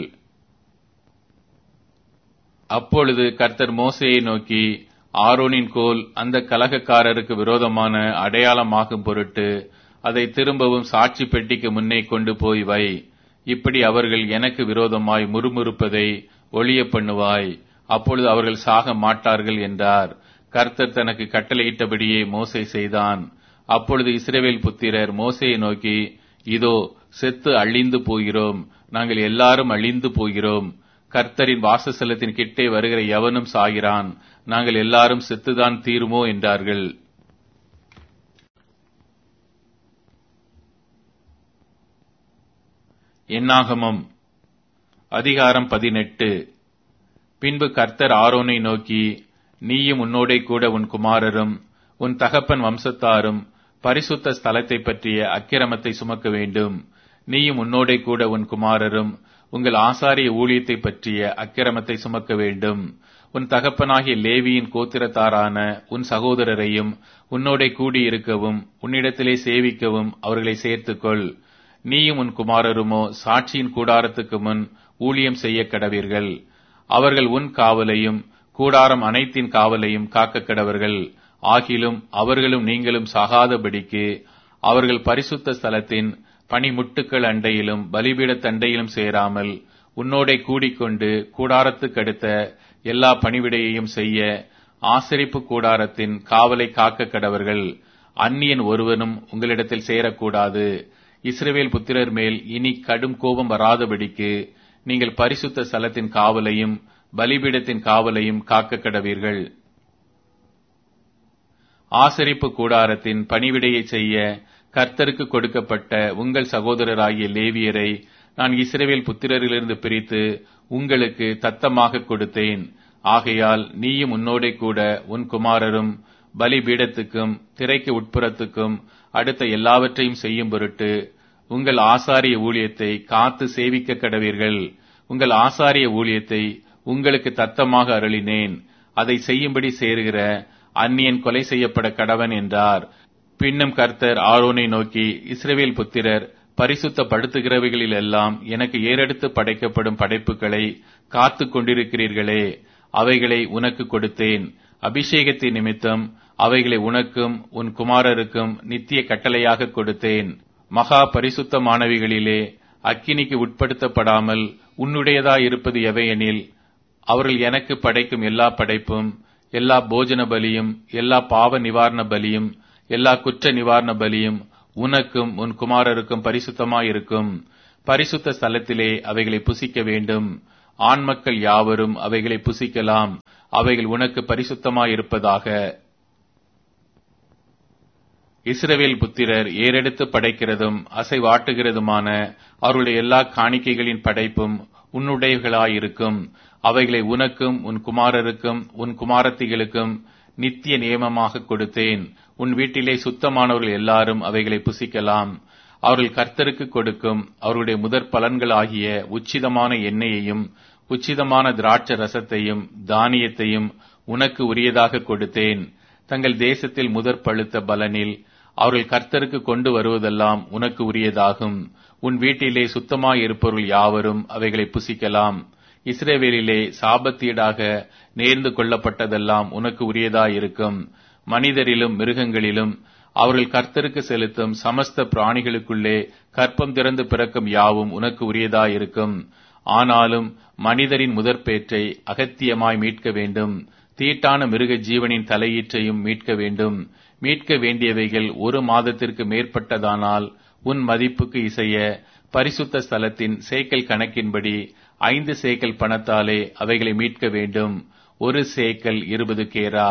[SPEAKER 1] அப்பொழுது கர்த்தர் மோசேயை நோக்கி, ஆரோனின் கோல் அந்த கலகக்காரருக்கு விரோதமான அடையாளமாகும் பொருட்டு அதை திரும்பவும் சாட்சி பெட்டிக்கு முன்னே கொண்டு போய் வை. இப்படி அவர்கள் எனக்கு விரோதமாய் முறுமுறுப்பதை ஒழிய பண்ணுவாய். அப்பொழுது அவர்கள் சாக மாட்டார்கள் என்றார். கர்த்தர் தனக்கு கட்டளையிட்டபடியே மோசே செய்தான். அப்பொழுது இஸ்ரவேல் புத்திரர் மோசேயை நோக்கி, இதோ செத்து அழிந்து போகிறோம், நாங்கள் எல்லாரும் அழிந்து போகிறோம். கர்த்தரின் வாசஸ்தலத்தின் கிட்டே வருகிற எவனும் சாகிறான், நாங்கள் எல்லாரும் செத்துதான் தீருமோ என்றார்கள். என்னாகமம் அதிகாரம் 18. பின்பு கர்த்தர் ஆரோனை நோக்கி, நீயும் உன்னோடே கூட உன் குமாரரும் உன் தகப்பன் வம்சத்தாரும் பரிசுத்த ஸ்தலத்தை பற்றிய அக்கிரமத்தை சுமக்க வேண்டும். நீயும் உன்னோடே கூட உன் குமாரரும் உங்கள் ஆசாரிய ஊழியத்தை பற்றிய அக்கிரமத்தை சுமக்க வேண்டும். உன் தகப்பனாகிய லேவியின் கோத்திரத்தாரான உன் சகோதரரையும் உன்னோடே கூடியிருக்கவும் உன்னிடத்திலே சேவிக்கவும் அவர்களை சேர்த்துக்கொள். நீயும் உன் குமாரருமோ சாட்சியின் கூடாரத்துக்கு முன் ஊழியம் செய்ய கடவீர்கள். அவர்கள் உன் காவலையும் கூடாரம் அனைத்தின் காவலையும் காக்க கடவர்கள். ஆகிலும் அவர்களும் நீங்களும் சாகாதபடிக்கு அவர்கள் பரிசுத்த ஸ்தலத்தின் பனிமுட்டுக்கள் அண்டையிலும் பலிபீடத் தண்டையிலும் சேராமல் உன்னோடே கூடிக்கொண்டு கூடாரத்துக்கடுத்த எல்லா பணிவிடையையும் செய்ய ஆசரிப்பு கூடாரத்தின் காவலை காக்க கடவர்கள். அந்நியன் ஒருவனும் உங்களிடத்தில் சேரக்கூடாது. இஸ்ரவேல் புத்திரர் மேல் இனி கடும் கோபம் வராதபடிக்கு நீங்கள் பரிசுத்த ஸ்தலத்தின் காவலையும் பலிபீடத்தின் காவலையும் காக்க கடவீர்கள். ஆசரிப்பு கூடாரத்தின் பணிவிடையை செய்ய கர்த்தருக்கு கொடுக்கப்பட்ட உங்கள் சகோதரராகிய லேவியரை நான் இஸ்ரவேல் புத்திரரிலிருந்து பிரித்து உங்களுக்கு தத்தமாக கொடுத்தேன். ஆகையால் நீயும் உன்னோடே கூட உன் குமாரரும் பலிபீடத்துக்கும் திரைக்கு உட்புறத்துக்கும் அடுத்த எல்லாவற்றையும் செய்யும் பொருட்டு உங்கள் ஆசாரிய ஊழியத்தை காத்து சேவிக்க கடவீர்கள். உங்கள் ஆசாரிய ஊழியத்தை உங்களுக்கு தத்தமாக அருளினேன். அதை செய்யும்படி சேருகிற அந்நியன் கொலை செய்யப்பட கடவன் என்றார். பின்னும் கர்த்தர் ஆரோனை நோக்கி, இஸ்ரவேல் புத்திரர் பரிசுத்தப்படுத்துகிறவைகளில் எல்லாம் எனக்கு ஏறெடுத்து படைக்கப்படும் படைப்புகளை காத்து கொண்டிருக்கிறீர்களே, அவைகளை உனக்கு கொடுத்தேன். அபிஷேகத்தின் நிமித்தம் அவைகளை உனக்கும் உன் குமாரருக்கும் நித்திய கட்டளையாக கொடுத்தேன். மகா பரிசுத்தமானவைகளிலே அக்கினிக்கு உட்படுத்தப்படாமல் உன்னுடையதாயிருப்பது எவையெனில், அவர்கள் எனக்கு படைக்கும் எல்லா படைப்பும், எல்லா போஜன பலியும், எல்லா பாவ நிவாரண பலியும், எல்லா குற்ற நிவாரண பலியும் உனக்கும் உன் குமாரருக்கும் பரிசுத்தமாயிருக்கும். பரிசுத்த ஸ்தலத்திலே அவைகளை புசிக்க வேண்டும். ஆண் மக்கள் யாவரும் அவைகளை புசிக்கலாம். அவைகள் உனக்கு பரிசுத்தமாயிருப்பதாக. இஸ்ரவேல் புத்திரர் ஏறெடுத்து படைக்கிறதும் அசைவாட்டுகிறதுமான அவருடைய எல்லா காணிக்கைகளின் படைப்பும் உன்னுடையவர்களாயிருக்கும். அவைகளை உனக்கும் உன் குமாரருக்கும் உன் குமாரத்திகளுக்கும் நித்திய நியமமாக கொடுத்தேன். உன் வீட்டிலே சுத்தமானவர்கள் எல்லாரும் அவைகளை புசிக்கலாம். அவர்கள் கர்த்தருக்கு கொடுக்கும் அவருடைய முதற் பலன்களாகிய உச்சிதமான எண்ணெயையும் உச்சிதமான திராட்சை ரசத்தையும் தானியத்தையும் உனக்கு உரியதாக கொடுத்தேன். தங்கள் தேசத்தில் முதற் பழுத்த பலனில் அவர்கள் கர்த்தருக்கு கொண்டு வருவதெல்லாம் உனக்கு உரியதாகும். உன் வீட்டிலே சுத்தமாயிருப்பவர்கள் யாவரும் அவைகளை புசிக்கலாம். இஸ்ரவேலிலே சாபத்தீடாக நேர்ந்து கொள்ளப்பட்டதெல்லாம் உனக்கு உரியதாயிருக்கும். மனிதரிலும் மிருகங்களிலும் அவர்கள் கர்த்தருக்கு செலுத்தும் சமஸ்த பிராணிகளுக்குள்ளே கற்பம் திறந்து பிறக்கும் யாவும் உனக்கு உரியதாயிருக்கும். ஆனாலும் மனிதரின் முதற்பேற்றை அகத்தியமாய் மீட்க வேண்டும். தீட்டான மிருக ஜீவனின் தலையீற்றையும் மீட்க வேண்டும். மீட்க வேண்டியவைகள் 1 மாதத்திற்கு மேற்பட்டதானால் உன் மதிப்புக்கு இசைய பரிசுத்த ஸ்தலத்தின் சேக்கல் கணக்கின்படி 5 சேக்கல் பணத்தாலே அவைகளை மீட்க வேண்டும். 1 சேக்கல் 20 கேரா.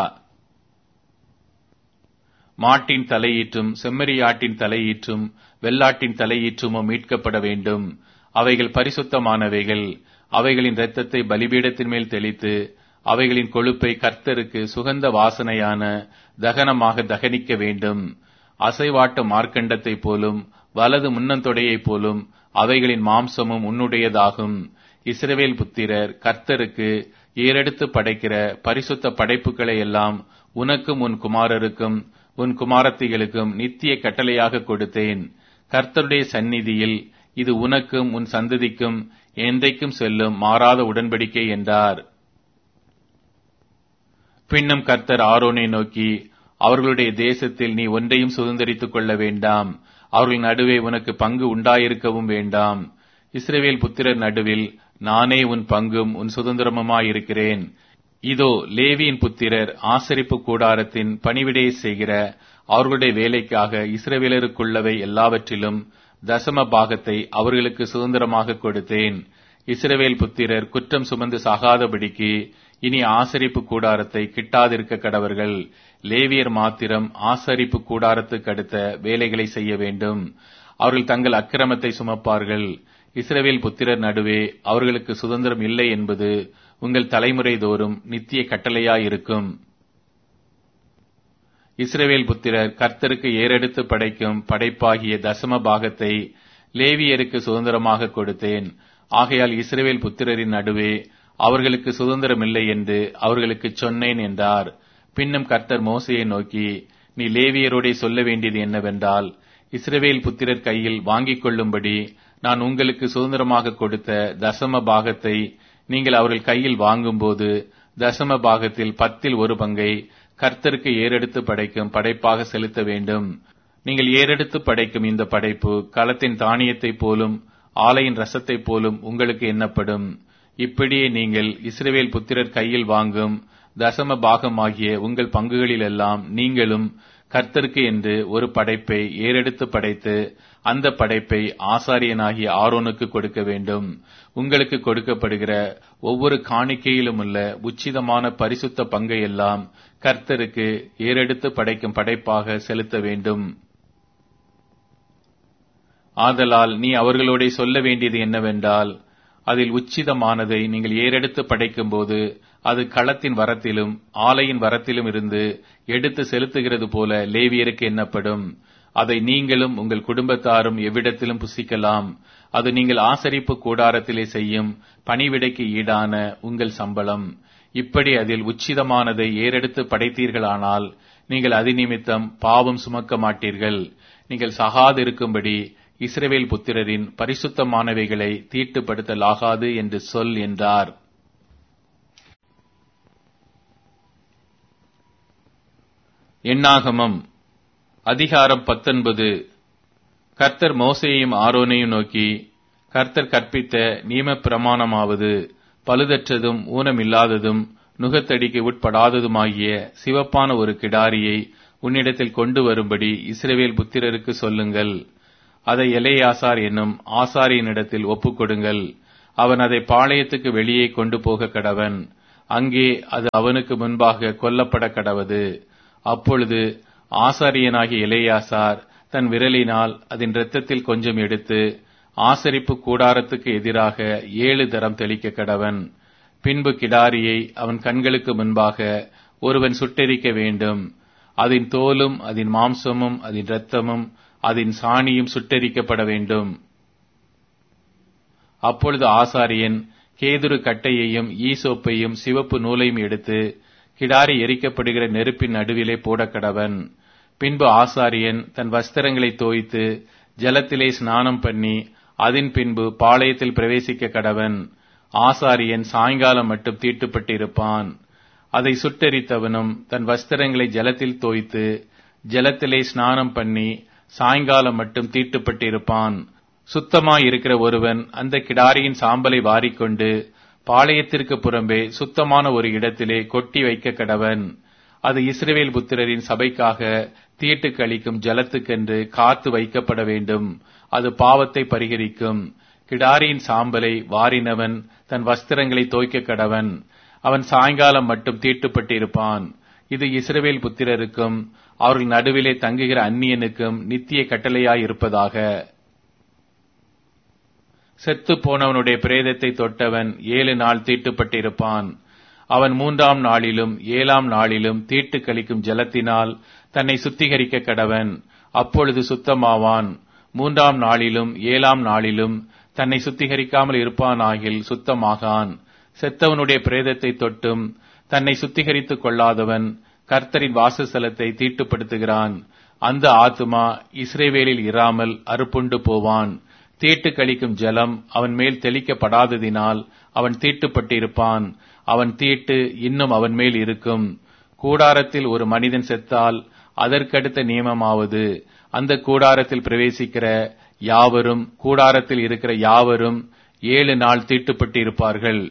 [SPEAKER 1] மாட்டின் தலையீற்றும் செம்மறியாட்டின் தலையீற்றும் வெள்ளாட்டின் தலையீற்றுமோ மீட்கப்பட வேண்டும். அவைகள் பரிசுத்தமானவைகள். அவைகளின் இரத்தத்தை பலிபீடத்தின் மேல் தெளித்து அவைகளின் கொழுப்பை கர்த்தருக்கு சுகந்த வாசனையான தகனமாக தகனிக்க வேண்டும். அசைவாட்ட மார்க்கண்டத்தை போலும் வலது முன்னந்தொடையைப் போலும் அவைகளின் மாம்சமும் உன்னுடையதாகும். இஸ்ரவேல் புத்திரர் கர்த்தருக்கு ஏறெடுத்து படைக்கிற பரிசுத்த படைப்புகளை எல்லாம் உனக்கும் உன் குமாரருக்கும் உன் குமாரத்திகளுக்கும் நித்திய கட்டளையாக கொடுத்தேன். கர்த்தருடைய சந்நிதியில் இது உனக்கும் உன் சந்ததிக்கும் என்றைக்கும் செல்லும் மாறாத உடன்படிக்கை என்றார். பின்னும் கர்த்தர் ஆரோனை நோக்கி, அவர்களுடைய தேசத்தில் நீ ஒன்றையும் சுதந்தரித்துக் கொள்ள வேண்டாம். அவர்கள் நடுவே உனக்கு பங்கு உண்டாயிருக்கவும் வேண்டாம். இஸ்ரவேல் புத்திரர் நடுவில் நானே உன் பங்கும் உன் சுதந்திரமுமாயிருக்கிறேன். இதோ லேவியின் புத்திரர் ஆசரிப்பு கூடாரத்தின் பணிவிடையை செய்கிற அவர்களுடைய வேலைக்காக இஸ்ரவேலருக்குள்ளவை எல்லாவற்றிலும் தசம பாகத்தை அவர்களுக்கு சுதந்திரமாக கொடுத்தேன். இஸ்ரவேல் புத்திரர் குற்றம் சுமந்து சாகாதபடிக்கு இனி ஆசரிப்பு கூடாரத்தை கிட்டாதிருக்க கடவர்கள். லேவியர் மாத்திரம் ஆசரிப்பு கூடாரத்துக்கு அடுத்த வேலைகளை செய்ய வேண்டும். அவர்கள் தங்கள் அக்கிரமத்தை சுமப்பார்கள். இஸ்ரவேல் புத்திரர் நடுவே அவர்களுக்கு சுதந்திரம் இல்லை என்பது உங்கள் தலைமுறை தோறும் நித்திய கட்டளையாயிருக்கும். இஸ்ரவேல் புத்திரர் கர்த்தருக்கு ஏறெடுத்து படைக்கும் படைப்பாகிய தசம பாகத்தை லேவியருக்கு சுதந்திரமாக கொடுத்தேன். ஆகையால் இஸ்ரவேல் புத்திரரின் நடுவே அவர்களுக்கு சுதந்திரமில்லை என்று அவர்களுக்கு சொன்னேன் என்றார். பின்னும் கர்த்தர் மோசேயை நோக்கி, நீ லேவியரோடே சொல்ல வேண்டியது என்னவென்றால், இஸ்ரவேல் புத்திரர் கையில் வாங்கிக் கொள்ளும்படி நான் உங்களுக்கு சுதந்திரமாக கொடுத்த தசம பாகத்தை நீங்கள் அவர்கள் கையில் வாங்கும்போது தசம பாகத்தில் 10 பங்கை கர்த்தருக்கு ஏறெடுத்து படைக்கும் படைப்பாக செலுத்த வேண்டும். நீங்கள் ஏறெடுத்து படைக்கும் இந்த படைப்பு களத்தின் தானியத்தைப் போலும் ஆலையின் ரசத்தைப் போலும் உங்களுக்கு எண்ணப்படும். இப்படியே நீங்கள் இஸ்ரவேல் புத்திரர் கையில் வாங்கும் தசம பாகமாகிய உங்கள் பங்குகளிலெல்லாம் நீங்களும் கர்த்தருக்கு என்று ஒரு படைப்பை ஏறெடுத்து படைத்து அந்த படைப்பை ஆசாரியனாகிய ஆரோனுக்கு கொடுக்க வேண்டும். உங்களுக்கு கொடுக்கப்படுகிற ஒவ்வொரு காணிக்கையிலும் உள்ள உச்சிதமான பரிசுத்த பங்கை எல்லாம் கர்த்தருக்கு ஏறெடுத்து படைக்கும் படைப்பாக செலுத்த வேண்டும். ஆதலால் நீ அவர்களோட சொல்ல வேண்டியது என்னவென்றால், அதில் உச்சிதமானதை நீங்கள் ஏறெடுத்து படைக்கும் போது அது களத்தின் வரத்திலும் ஆலையின் வரத்திலும் இருந்து எடுத்து செலுத்துகிறது போல லேவியருக்கு எண்ணப்படும். அதை நீங்களும் உங்கள் குடும்பத்தாரும் எவ்விடத்திலும் புசிக்கலாம். அது நீங்கள் ஆசரிப்பு கூடாரத்திலே செய்யும் பணிவிடைக்கு ஈடான உங்கள் சம்பளம். இப்படி அதில் உச்சிதமானதை ஏறெடுத்து படைத்தீர்களானால் நீங்கள் அதிநிமித்தம் பாவம் சுமக்க மாட்டீர்கள். நீங்கள் சகாதிருக்கும்படி இஸ்ரவேல் புத்திரரின் பரிசுத்தமானவைகளை தீட்டுப்படுத்தலாகாது என்று சொல் என்றார். எண்ணாகமம் அதிகாரம் 19. கர்த்தர் மோசேயையும் ஆரோனையும் நோக்கி, கர்த்தர் கற்பித்த நியம பிரமாணமாவது, பழுதற்றதும் ஊனமில்லாததும் நுகத்தடிக்கு உட்படாததுமாகிய சிவப்பான ஒரு கிடாரியை உன்னிடத்தில் கொண்டு வரும்படி இஸ்ரவேல் புத்திரருக்கு சொல்லுங்கள். அதை எலெயாசார் என்னும் ஆசாரியனிடத்தில் ஒப்புக்கொடுங்கள். அவன் அதை பாளையத்துக்கு வெளியே கொண்டு போக கடவன். அங்கே அது அவனுக்கு முன்பாக கொல்லப்பட கடவது. அப்பொழுது ஆசாரியனாகிய எலெயாசார் தன் விரலினால் அதன் இரத்தத்தில் கொஞ்சம் எடுத்து ஆசரிப்பு கூடாரத்துக்கு எதிராக 7 தரம் தெளிக்க கடவன். பின்பு கிடாரியை அவன் கண்களுக்கு முன்பாக ஒருவன் சுட்டெரிக்க வேண்டும். அதன் தோலும் அதன் மாம்சமும் அதன் இரத்தமும் அதன் சாணியும் சுட்டெரிக்கப்பட வேண்டும். அப்பொழுது ஆசாரியன் கேதுரு கட்டையையும் ஈசோப்பையும் சிவப்பு நூலையும் எடுத்து கிடாரி எரிக்கப்படுகிற நெருப்பின் நடுவிலே போடக்கடவன். பின்பு ஆசாரியன் தன் வஸ்திரங்களை தோய்த்து ஜலத்திலே ஸ்நானம் பண்ணி அதன் பின்பு பாளையத்தில் பிரவேசிக்க கடவன். ஆசாரியன் சாயங்காலம் மட்டும் தீட்டுப்பட்டிருப்பான். அதை சுட்டெரித்தவனும் தன் வஸ்திரங்களை ஜலத்தில் தோய்த்து ஜலத்திலே ஸ்நானம் பண்ணி சாயங்காலம் மட்டும் தீட்டுப்பட்டிருப்பான். சுத்தமாயிருக்கிற ஒருவன் அந்த கிடாரியின் சாம்பலை வாரிக்கொண்டு பாளையத்திற்கு புறம்பே சுத்தமான ஒரு இடத்திலே கொட்டி வைக்க கடவன். அது இஸ்ரவேல் புத்திரரின் சபைக்காக தீட்டு கழிக்கும் ஜலத்துக்கென்று காத்து வைக்கப்பட வேண்டும். அது பாவத்தை பரிகரிக்கும். கிடாரியின் சாம்பலை வாரினவன் தன் வஸ்திரங்களை தோய்க்க கடவன். அவன் சாயங்காலம் மட்டும் தீட்டுப்பட்டிருப்பான். இது இஸ்ரவேல் புத்திரருக்கும் அவர்கள் நடுவிலே தங்குகிற அந்நியனுக்கும் நித்திய கட்டளையாயிருப்பதாக. செத்து போனவனுடைய பிரேதத்தை தொட்டவன் 7 நாள் தீட்டுப்பட்டிருப்பான். அவன் 3ஆம் நாளிலும் 7ஆம் நாளிலும் தீட்டு கழிக்கும் ஜலத்தினால் தன்னை சுத்திகரிக்க கடவன். அப்பொழுது சுத்தமாவான். 3ஆம் நாளிலும் 7ஆம் நாளிலும் தன்னை சுத்திகரிக்காமல் இருப்பானாகில் சுத்தமாகான். செத்தவனுடைய பிரேதத்தை தொட்டும் தன்னை சுத்திகரித்துக் கொள்ளாதவன் கர்த்தரின் வாசஸ்தலத்தை தீட்டுப்படுத்துகிறான். அந்த ஆத்துமா இஸ்ரவேலில் இராமல் அறுப்புண்டு போவான். தீட்டு கழிக்கும் ஜலம் அவன் மேல் தெளிக்கப்படாததினால் அவன் தீட்டுப்பட்டிருப்பான். அவன் தீட்டு இன்னும் அவன் மேல் இருக்கும். கூடாரத்தில் ஒரு மனிதன் செத்தால் அதற்கடுத்த நியமமாவது அந்த கூடாரத்தில் பிரவேசிக்கிற யாவரும் கூடாரத்தில் இருக்கிற யாவரும் 7 நாள் தீட்டுப்பட்டிருப்பார்கள்.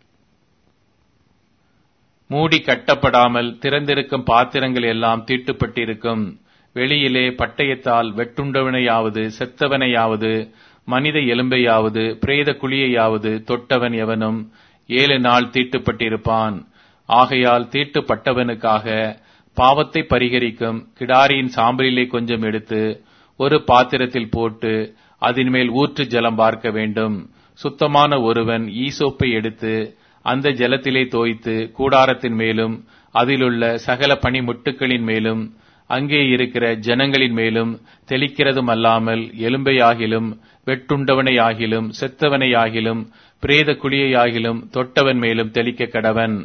[SPEAKER 1] மூடி கட்டப்படாமல் திறந்திருக்கும் பாத்திரங்கள் எல்லாம் தீட்டுப்பட்டிருக்கும். வெளியிலே பட்டயத்தால் வெட்டுண்டவனையாவது செத்தவனையாவது மனித எலும்பையாவது பிரேத குழியையாவது தொட்டவன் எவனும் 7 நாள் தீட்டுப்பட்டிருப்பான். ஆகையால் தீட்டுப்பட்டவனுக்காக பாவத்தை பரிகரிக்கும் கிடாரியின் சாம்பலிலே கொஞ்சம் எடுத்து ஒரு பாத்திரத்தில் போட்டு அதன் மேல் ஊற்று ஜலம் பார்க்க வேண்டும். சுத்தமான ஒருவன் ஈசோப்பை எடுத்து அந்த ஜலத்திலே தோய்த்து கூடாரத்தின் மேலும் அதிலுள்ள சகல பனிமுட்டுக்களின் மேலும் அங்கே இருக்கிற ஜனங்களின் மேலும் தெளிக்கிறதும் அல்லாமல் எலும்பையாகிலும் வெட்டுண்டவனையாகிலும் செத்தவனையாகிலும் பிரேத குழியையாகிலும் தொட்டவன் மேலும் தெளிக்க கடவன்.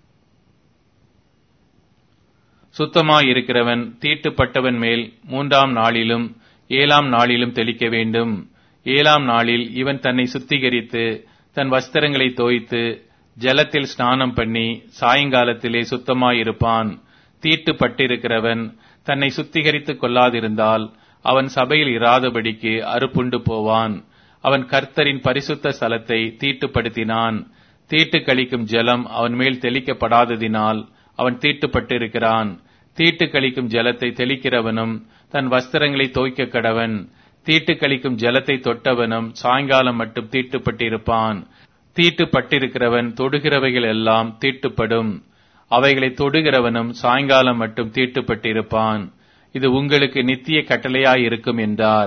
[SPEAKER 1] சுத்தமாயிருக்கிறவன் தீட்டுப்பட்டவன் மேல் 3ஆம் நாளிலும் 7ஆம் நாளிலும் தெளிக்க வேண்டும். 7ஆம் நாளில் இவன் தன்னை சுத்திகரித்து தன் வஸ்திரங்களை தோய்த்து ஜலத்தில் ஸ்நானம் பண்ணி சாயங்காலத்திலே சுத்தமாயிருப்பான். தீட்டுப்பட்டிருக்கிறவன் தன்னை சுத்திகரித்துக் கொள்ளாதிருந்தால் அவன் சபையில் இராதபடிக்கு அறுப்புண்டு போவான். அவன் கர்த்தரின் பரிசுத்த ஸ்தலத்தை தீட்டுப்படுத்தினான். தீட்டு கழிக்கும் ஜலம் அவன் மேல் தெளிக்கப்படாததினால் அவன் தீட்டுப்பட்டிருக்கிறான். தீட்டு கழிக்கும் ஜலத்தை தெளிக்கிறவனும் தன் வஸ்திரங்களை தோய்க்க கடவன். தீட்டு கழிக்கும் ஜலத்தை தொட்டவனும் சாயங்காலம் மட்டும் தீட்டுப்பட்டிருப்பான். தீட்டுப்பட்டிருக்கிறவன் தொடுகிறவைகள் எல்லாம் தீட்டுப்படும். அவைகளை தொடுகிறவனும் சாயங்காலம் மட்டும் தீட்டுப்பட்டிருப்பான். இது உங்களுக்கு நித்திய கட்டளையாயிருக்கும் என்றார்.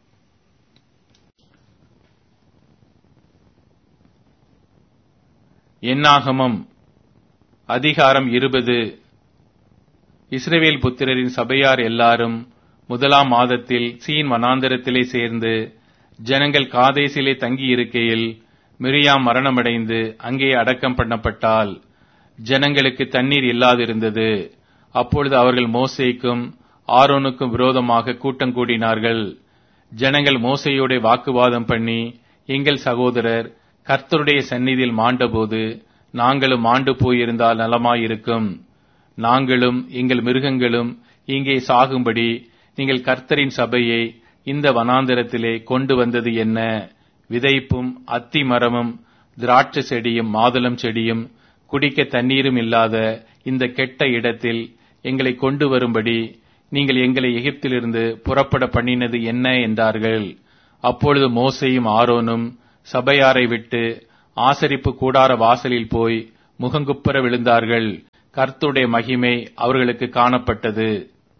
[SPEAKER 1] என்னாகமம் அதிகாரம் 20. இஸ்ரவேல் புத்திரரின் சபையார் எல்லாரும் 1ஆம் மாதத்தில் சீன் வனாந்தரத்திலே சேர்ந்து ஜனங்கள் காதேசிலே தங்கியிருக்கையில் மிரியாம் மரணமடைந்து அங்கே அடக்கம் பண்ணப்பட்டால் ஜனங்களுக்கு தண்ணீர் இல்லாதிருந்தது. அப்பொழுது அவர்கள் மோசேக்கும் ஆரோனுக்கும் விரோதமாக கூட்டம் கூடினார்கள். ஜனங்கள் மோசேயோட வாக்குவாதம் பண்ணி, எங்கள் சகோதரர் கர்த்தருடைய சந்நிதியில் மாண்டபோது நாங்களும் மாண்டு போயிருந்தால் நலமாயிருக்கும். நாங்களும் எங்கள் மிருகங்களும் இங்கே சாகும்படி நீங்கள் கர்த்தரின் சபையை இந்த வனாந்தரத்திலே கொண்டு வந்தது என்ன? விதைப்பும் அத்தி மரமும் திராட்சை செடியும் மாதுளம் செடியும் குடிக்க தண்ணீரும் இல்லாத இந்த கெட்ட இடத்தில் எங்களை கொண்டு வரும்படி நீங்கள் எங்களை எகிப்திலிருந்து புறப்பட பண்ணினது என்ன என்றார்கள். அப்பொழுது மோசேயும் ஆரோனும் சபையாரை விட்டு ஆசரிப்பு கூடார வாசலில் போய் முகங்குப்புற விழுந்தார்கள். கர்த்தருடைய மகிமை அவர்களுக்கு காணப்பட்டது.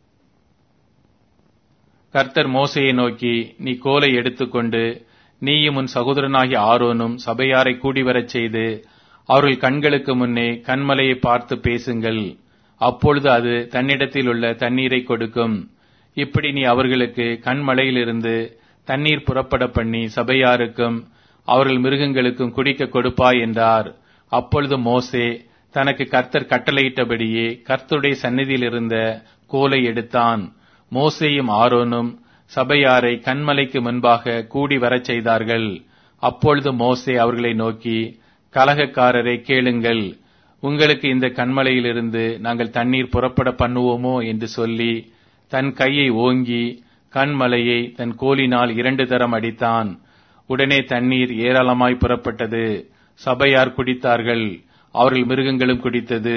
[SPEAKER 1] கர்த்தர் மோசேயை நோக்கி, நீ கோலை எடுத்துக்கொண்டு நீயும் உன் சகோதரனாகிய ஆரோனும் சபையாரை கூடிவரச் செய்து அவர்கள் கண்களுக்கு முன்னே கன்மலையை பார்த்து பேசுங்கள். அப்பொழுது அது தன்னிடத்தில் உள்ள தண்ணீரை கொடுக்கும். இப்படி நீ அவர்களுக்கு கண்மலையிலிருந்து தண்ணீர் புறப்பட பண்ணி சபையாருக்கும் அவர்கள் மிருகங்களுக்கும் குடிக்க கொடுப்பாய் என்றார். அப்பொழுது மோசே தனக்கு கர்த்தர் கட்டளையிட்டபடியே கர்த்தருடைய சந்நிதியில் இருந்த கோலை எடுத்தான். மோசேயும் ஆரோனும் சபையாரை கன்மலைக்கு முன்பாக கூடி வரச் செய்தார்கள். அப்பொழுது மோசே அவர்களை நோக்கி, கலகக்காரரை கேளுங்கள், உங்களுக்கு இந்த கன்மலையிலிருந்து நாங்கள் தண்ணீர் புறப்பட பண்ணுவோமோ என்று சொல்லி தன் கையை ஓங்கி கன்மலையை தன் கோலினால் 2 தரம் அடித்தான். உடனே தண்ணீர் ஏராளமாய் புறப்பட்டது. சபையார் குடித்தார்கள், அவர்கள் மிருகங்களும் குடித்தது.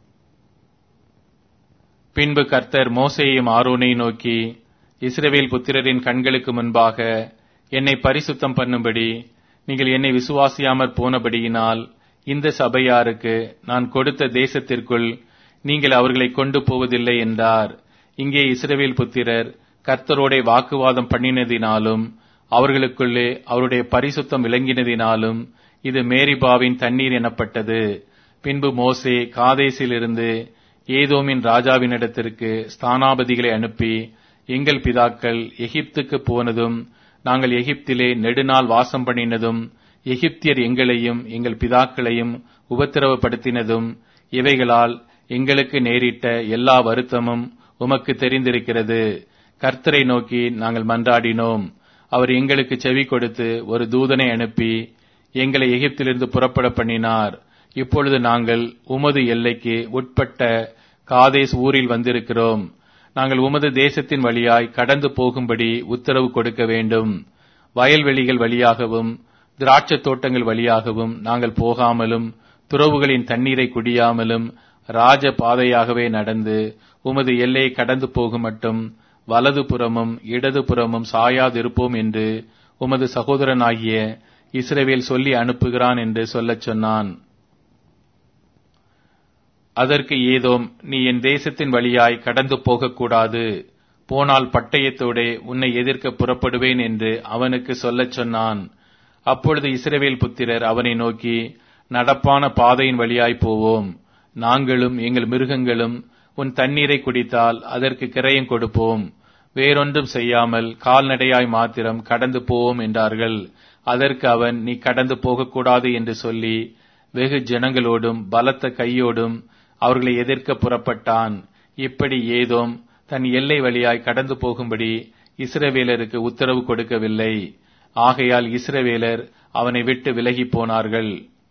[SPEAKER 1] பின்பு கர்த்தர் மோசேயையும் ஆரோனை நோக்கி, இஸ்ரவேல் புத்திரரின் கண்களுக்கு முன்பாக என்னை பரிசுத்தம் பண்ணும்படி நீங்கள் என்னை விசுவாசியாமற் போனபடியினால் இந்த சபையாருக்கு நான் கொடுத்த தேசத்திற்குள் நீங்கள் அவர்களை கொண்டு போவதில்லை என்றார். இங்கே இஸ்ரவேல் புத்திரர் கர்த்தரோட வாக்குவாதம் பண்ணினதினாலும் அவர்களுக்குள்ளே அவருடைய பரிசுத்தம் விளங்கினதினாலும் இது மேரிபாவின் தண்ணீர் எனப்பட்டது. பின்பு மோசே காதேசிலிருந்து ஏதோமின் ராஜாவினிடத்திற்கு ஸ்தானாபதிகளை அனுப்பி, எங்கள் பிதாக்கள் எகிப்துக்கு போனதும் நாங்கள் எகிப்திலே நெடுநாள் வாசம் பண்ணினதும் எகிப்தியர் எங்களையும் எங்கள் பிதாக்களையும் உபத்திரவப்படுத்தினதும் இவைகளால் எங்களுக்கு நேரிட்ட எல்லா வருத்தமும் உமக்கு தெரிந்திருக்கிறது. கர்த்தரை நோக்கி நாங்கள் மன்றாடினோம். அவர் எங்களுக்கு செவி கொடுத்து ஒரு தூதனை அனுப்பி எங்களை எகிப்திலிருந்து புறப்பட பண்ணினார். இப்பொழுது நாங்கள் உமது எல்லைக்கு உட்பட்ட காதேஸ் ஊரில் வந்திருக்கிறோம். நாங்கள் உமது தேசத்தின் வழியாய் கடந்து போகும்படி உத்தரவு கொடுக்க வேண்டும். வயல்வெளிகள் வழியாகவும் திராட்சத் தோட்டங்கள் வழியாகவும் நாங்கள் போகாமலும் துறவுகளின் தண்ணீரை குடியாமலும் ராஜ பாதையாகவே நடந்து உமது எல்லையை கடந்து போகும் மட்டும் வலது புறமும் இடது புறமும் சாயாதிருப்போம் என்று உமது சகோதரனாகிய இஸ்ரவேல் சொல்லி அனுப்புகிறான் என்று சொல்லச் சொன்னான். அதற்கு ஏதோம், நீ என் தேசத்தின் வழியாய் கடந்து போகக்கூடாது, போனால் பட்டயத்தோடே உன்னை எதிர்க்க புறப்படுவேன் என்று அவனுக்கு சொல்லச் சொன்னான். அப்பொழுது இஸ்ரவேல் புத்திரர் அவனை நோக்கி, நடப்பான பாதையின் வழியாய் போவோம், நாங்களும் எங்கள் மிருகங்களும் உன் தண்ணீரை குடித்தால் அதற்கு கிரயம் கொடுப்போம், வேறொன்றும் செய்யாமல் கால்நடையாய் மாத்திரம் கடந்து போவோம் என்றார்கள். அதற்கு அவன், நீ கடந்து போகக்கூடாது என்று சொல்லி வெகு ஜனங்களோடும் பலத்த கையோடும் அவர்களை எதிர்க்க புறப்பட்டான். இப்படி ஏதோம் தன் எல்லை வழியாய் கடந்து போகும்படி இஸ்ரவேலருக்கு உத்தரவு கொடுக்கவில்லை. ஆகையால் இஸ்ரவேலர் அவனை விட்டு விலகி போனார்கள்.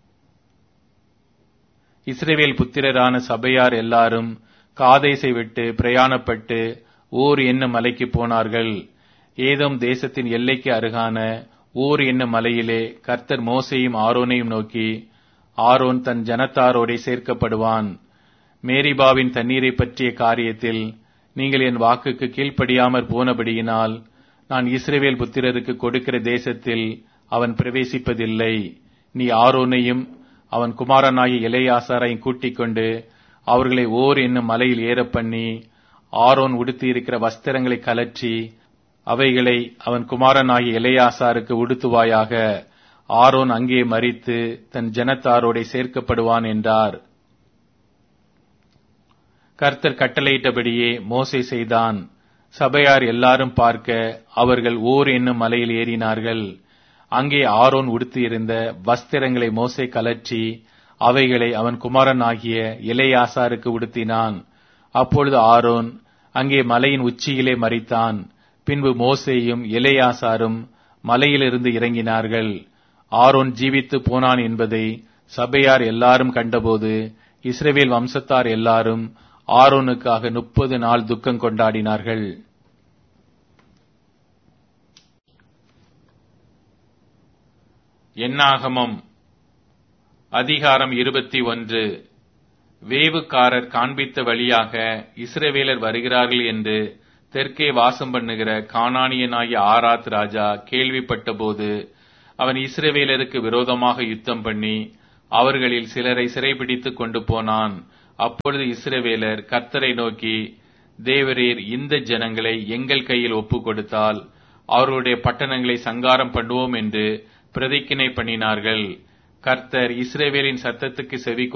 [SPEAKER 1] இஸ்ரவேல் புத்திரரான சபையார் எல்லாரும் காதேசை விட்டு பிரயாணப்பட்டு ஊர் என்னும் மலைக்கு போனார்கள். ஏதோம் தேசத்தின் எல்லைக்கு அருகான ஊர் என்னும் மலையிலே கர்த்தர் மோசேயும் ஆரோனையும் நோக்கி, ஆரோன் தன் ஜனத்தாரோடே சேர்க்கப்படுவான். மேரிபாவின் தண்ணீரை பற்றிய காரியத்தில் நீங்கள் என் வாக்குக்கு கீழ்ப்படியாமற் போனபடியினால் நான் இஸ்ரவேல் புத்திரருக்கு கொடுக்கிற தேசத்தில் அவன் பிரவேசிப்பதில்லை. நீ ஆரோனையும் அவன் குமாரனாகிய எலெயாசாரையும் கூட்டிக் கொண்டு அவர்களை ஓர் என்னும் மலையில் ஏறப் பண்ணி ஆரோன் உடுத்தியிருக்கிற வஸ்திரங்களை கலற்றி அவைகளை அவன் குமாரனாகிய எலெயாசாருக்கு உடுத்துவாயாக. ஆரோன் அங்கே மரித்து தன் ஜனத்தாரோடே சேர்க்கப்படுவான் என்றார். கர்த்தர் கட்டளையிட்டபடியே மோசே செய்தான். சபையார் எல்லாரும் பார்க்க அவர்கள் ஓர் என்னும் மலையில் ஏறினார்கள். அங்கே ஆரோன் உடுத்தியிருந்த வஸ்திரங்களை மோசே கலற்றி அவைகளை அவன் குமாரனாகிய எலெயாசாருக்கு உடுத்தினான். அப்பொழுது ஆரோன் அங்கே மலையின் உச்சியிலே மரித்தான். பின்பு மோசேயும் எலெயாசாரும் மலையிலிருந்து இறங்கினார்கள். ஆரோன் ஜீவித்து போனான் என்பதை சபையார் எல்லாரும் கண்டபோது இஸ்ரவேல் வம்சத்தார் எல்லாரும் ஆரோனுக்காக 30 நாள் துக்கம் கொண்டாடினார்கள். என்னாகமம் அதிகாரம் 21. வேவுக்காரர் காண்பித்த வழியாக இஸ்ரவேலர் வருகிறார்கள் என்று தெற்கே வாசம் பண்ணுகிற கானானியனாகிய ஆராத் ராஜா கேள்விப்பட்டபோது அவன் இஸ்ரவேலருக்கு விரோதமாக யுத்தம் பண்ணி அவர்களில் சிலரை சிறைபிடித்துக் கொண்டு போனான். அப்பொழுது இஸ்ரவேலர் கர்த்தரை நோக்கி, தேவரீர் இந்த ஜனங்களை எங்கள் கையில் ஒப்புக் கொடுத்தால் அவர்களுடைய பட்டணங்களை சங்காரம் பண்ணுவோம் என்று பிரதிக்கினை பண்ணினார்கள். கர்த்தர் இஸ்ரவேலின் சத்தத்துக்கு செவி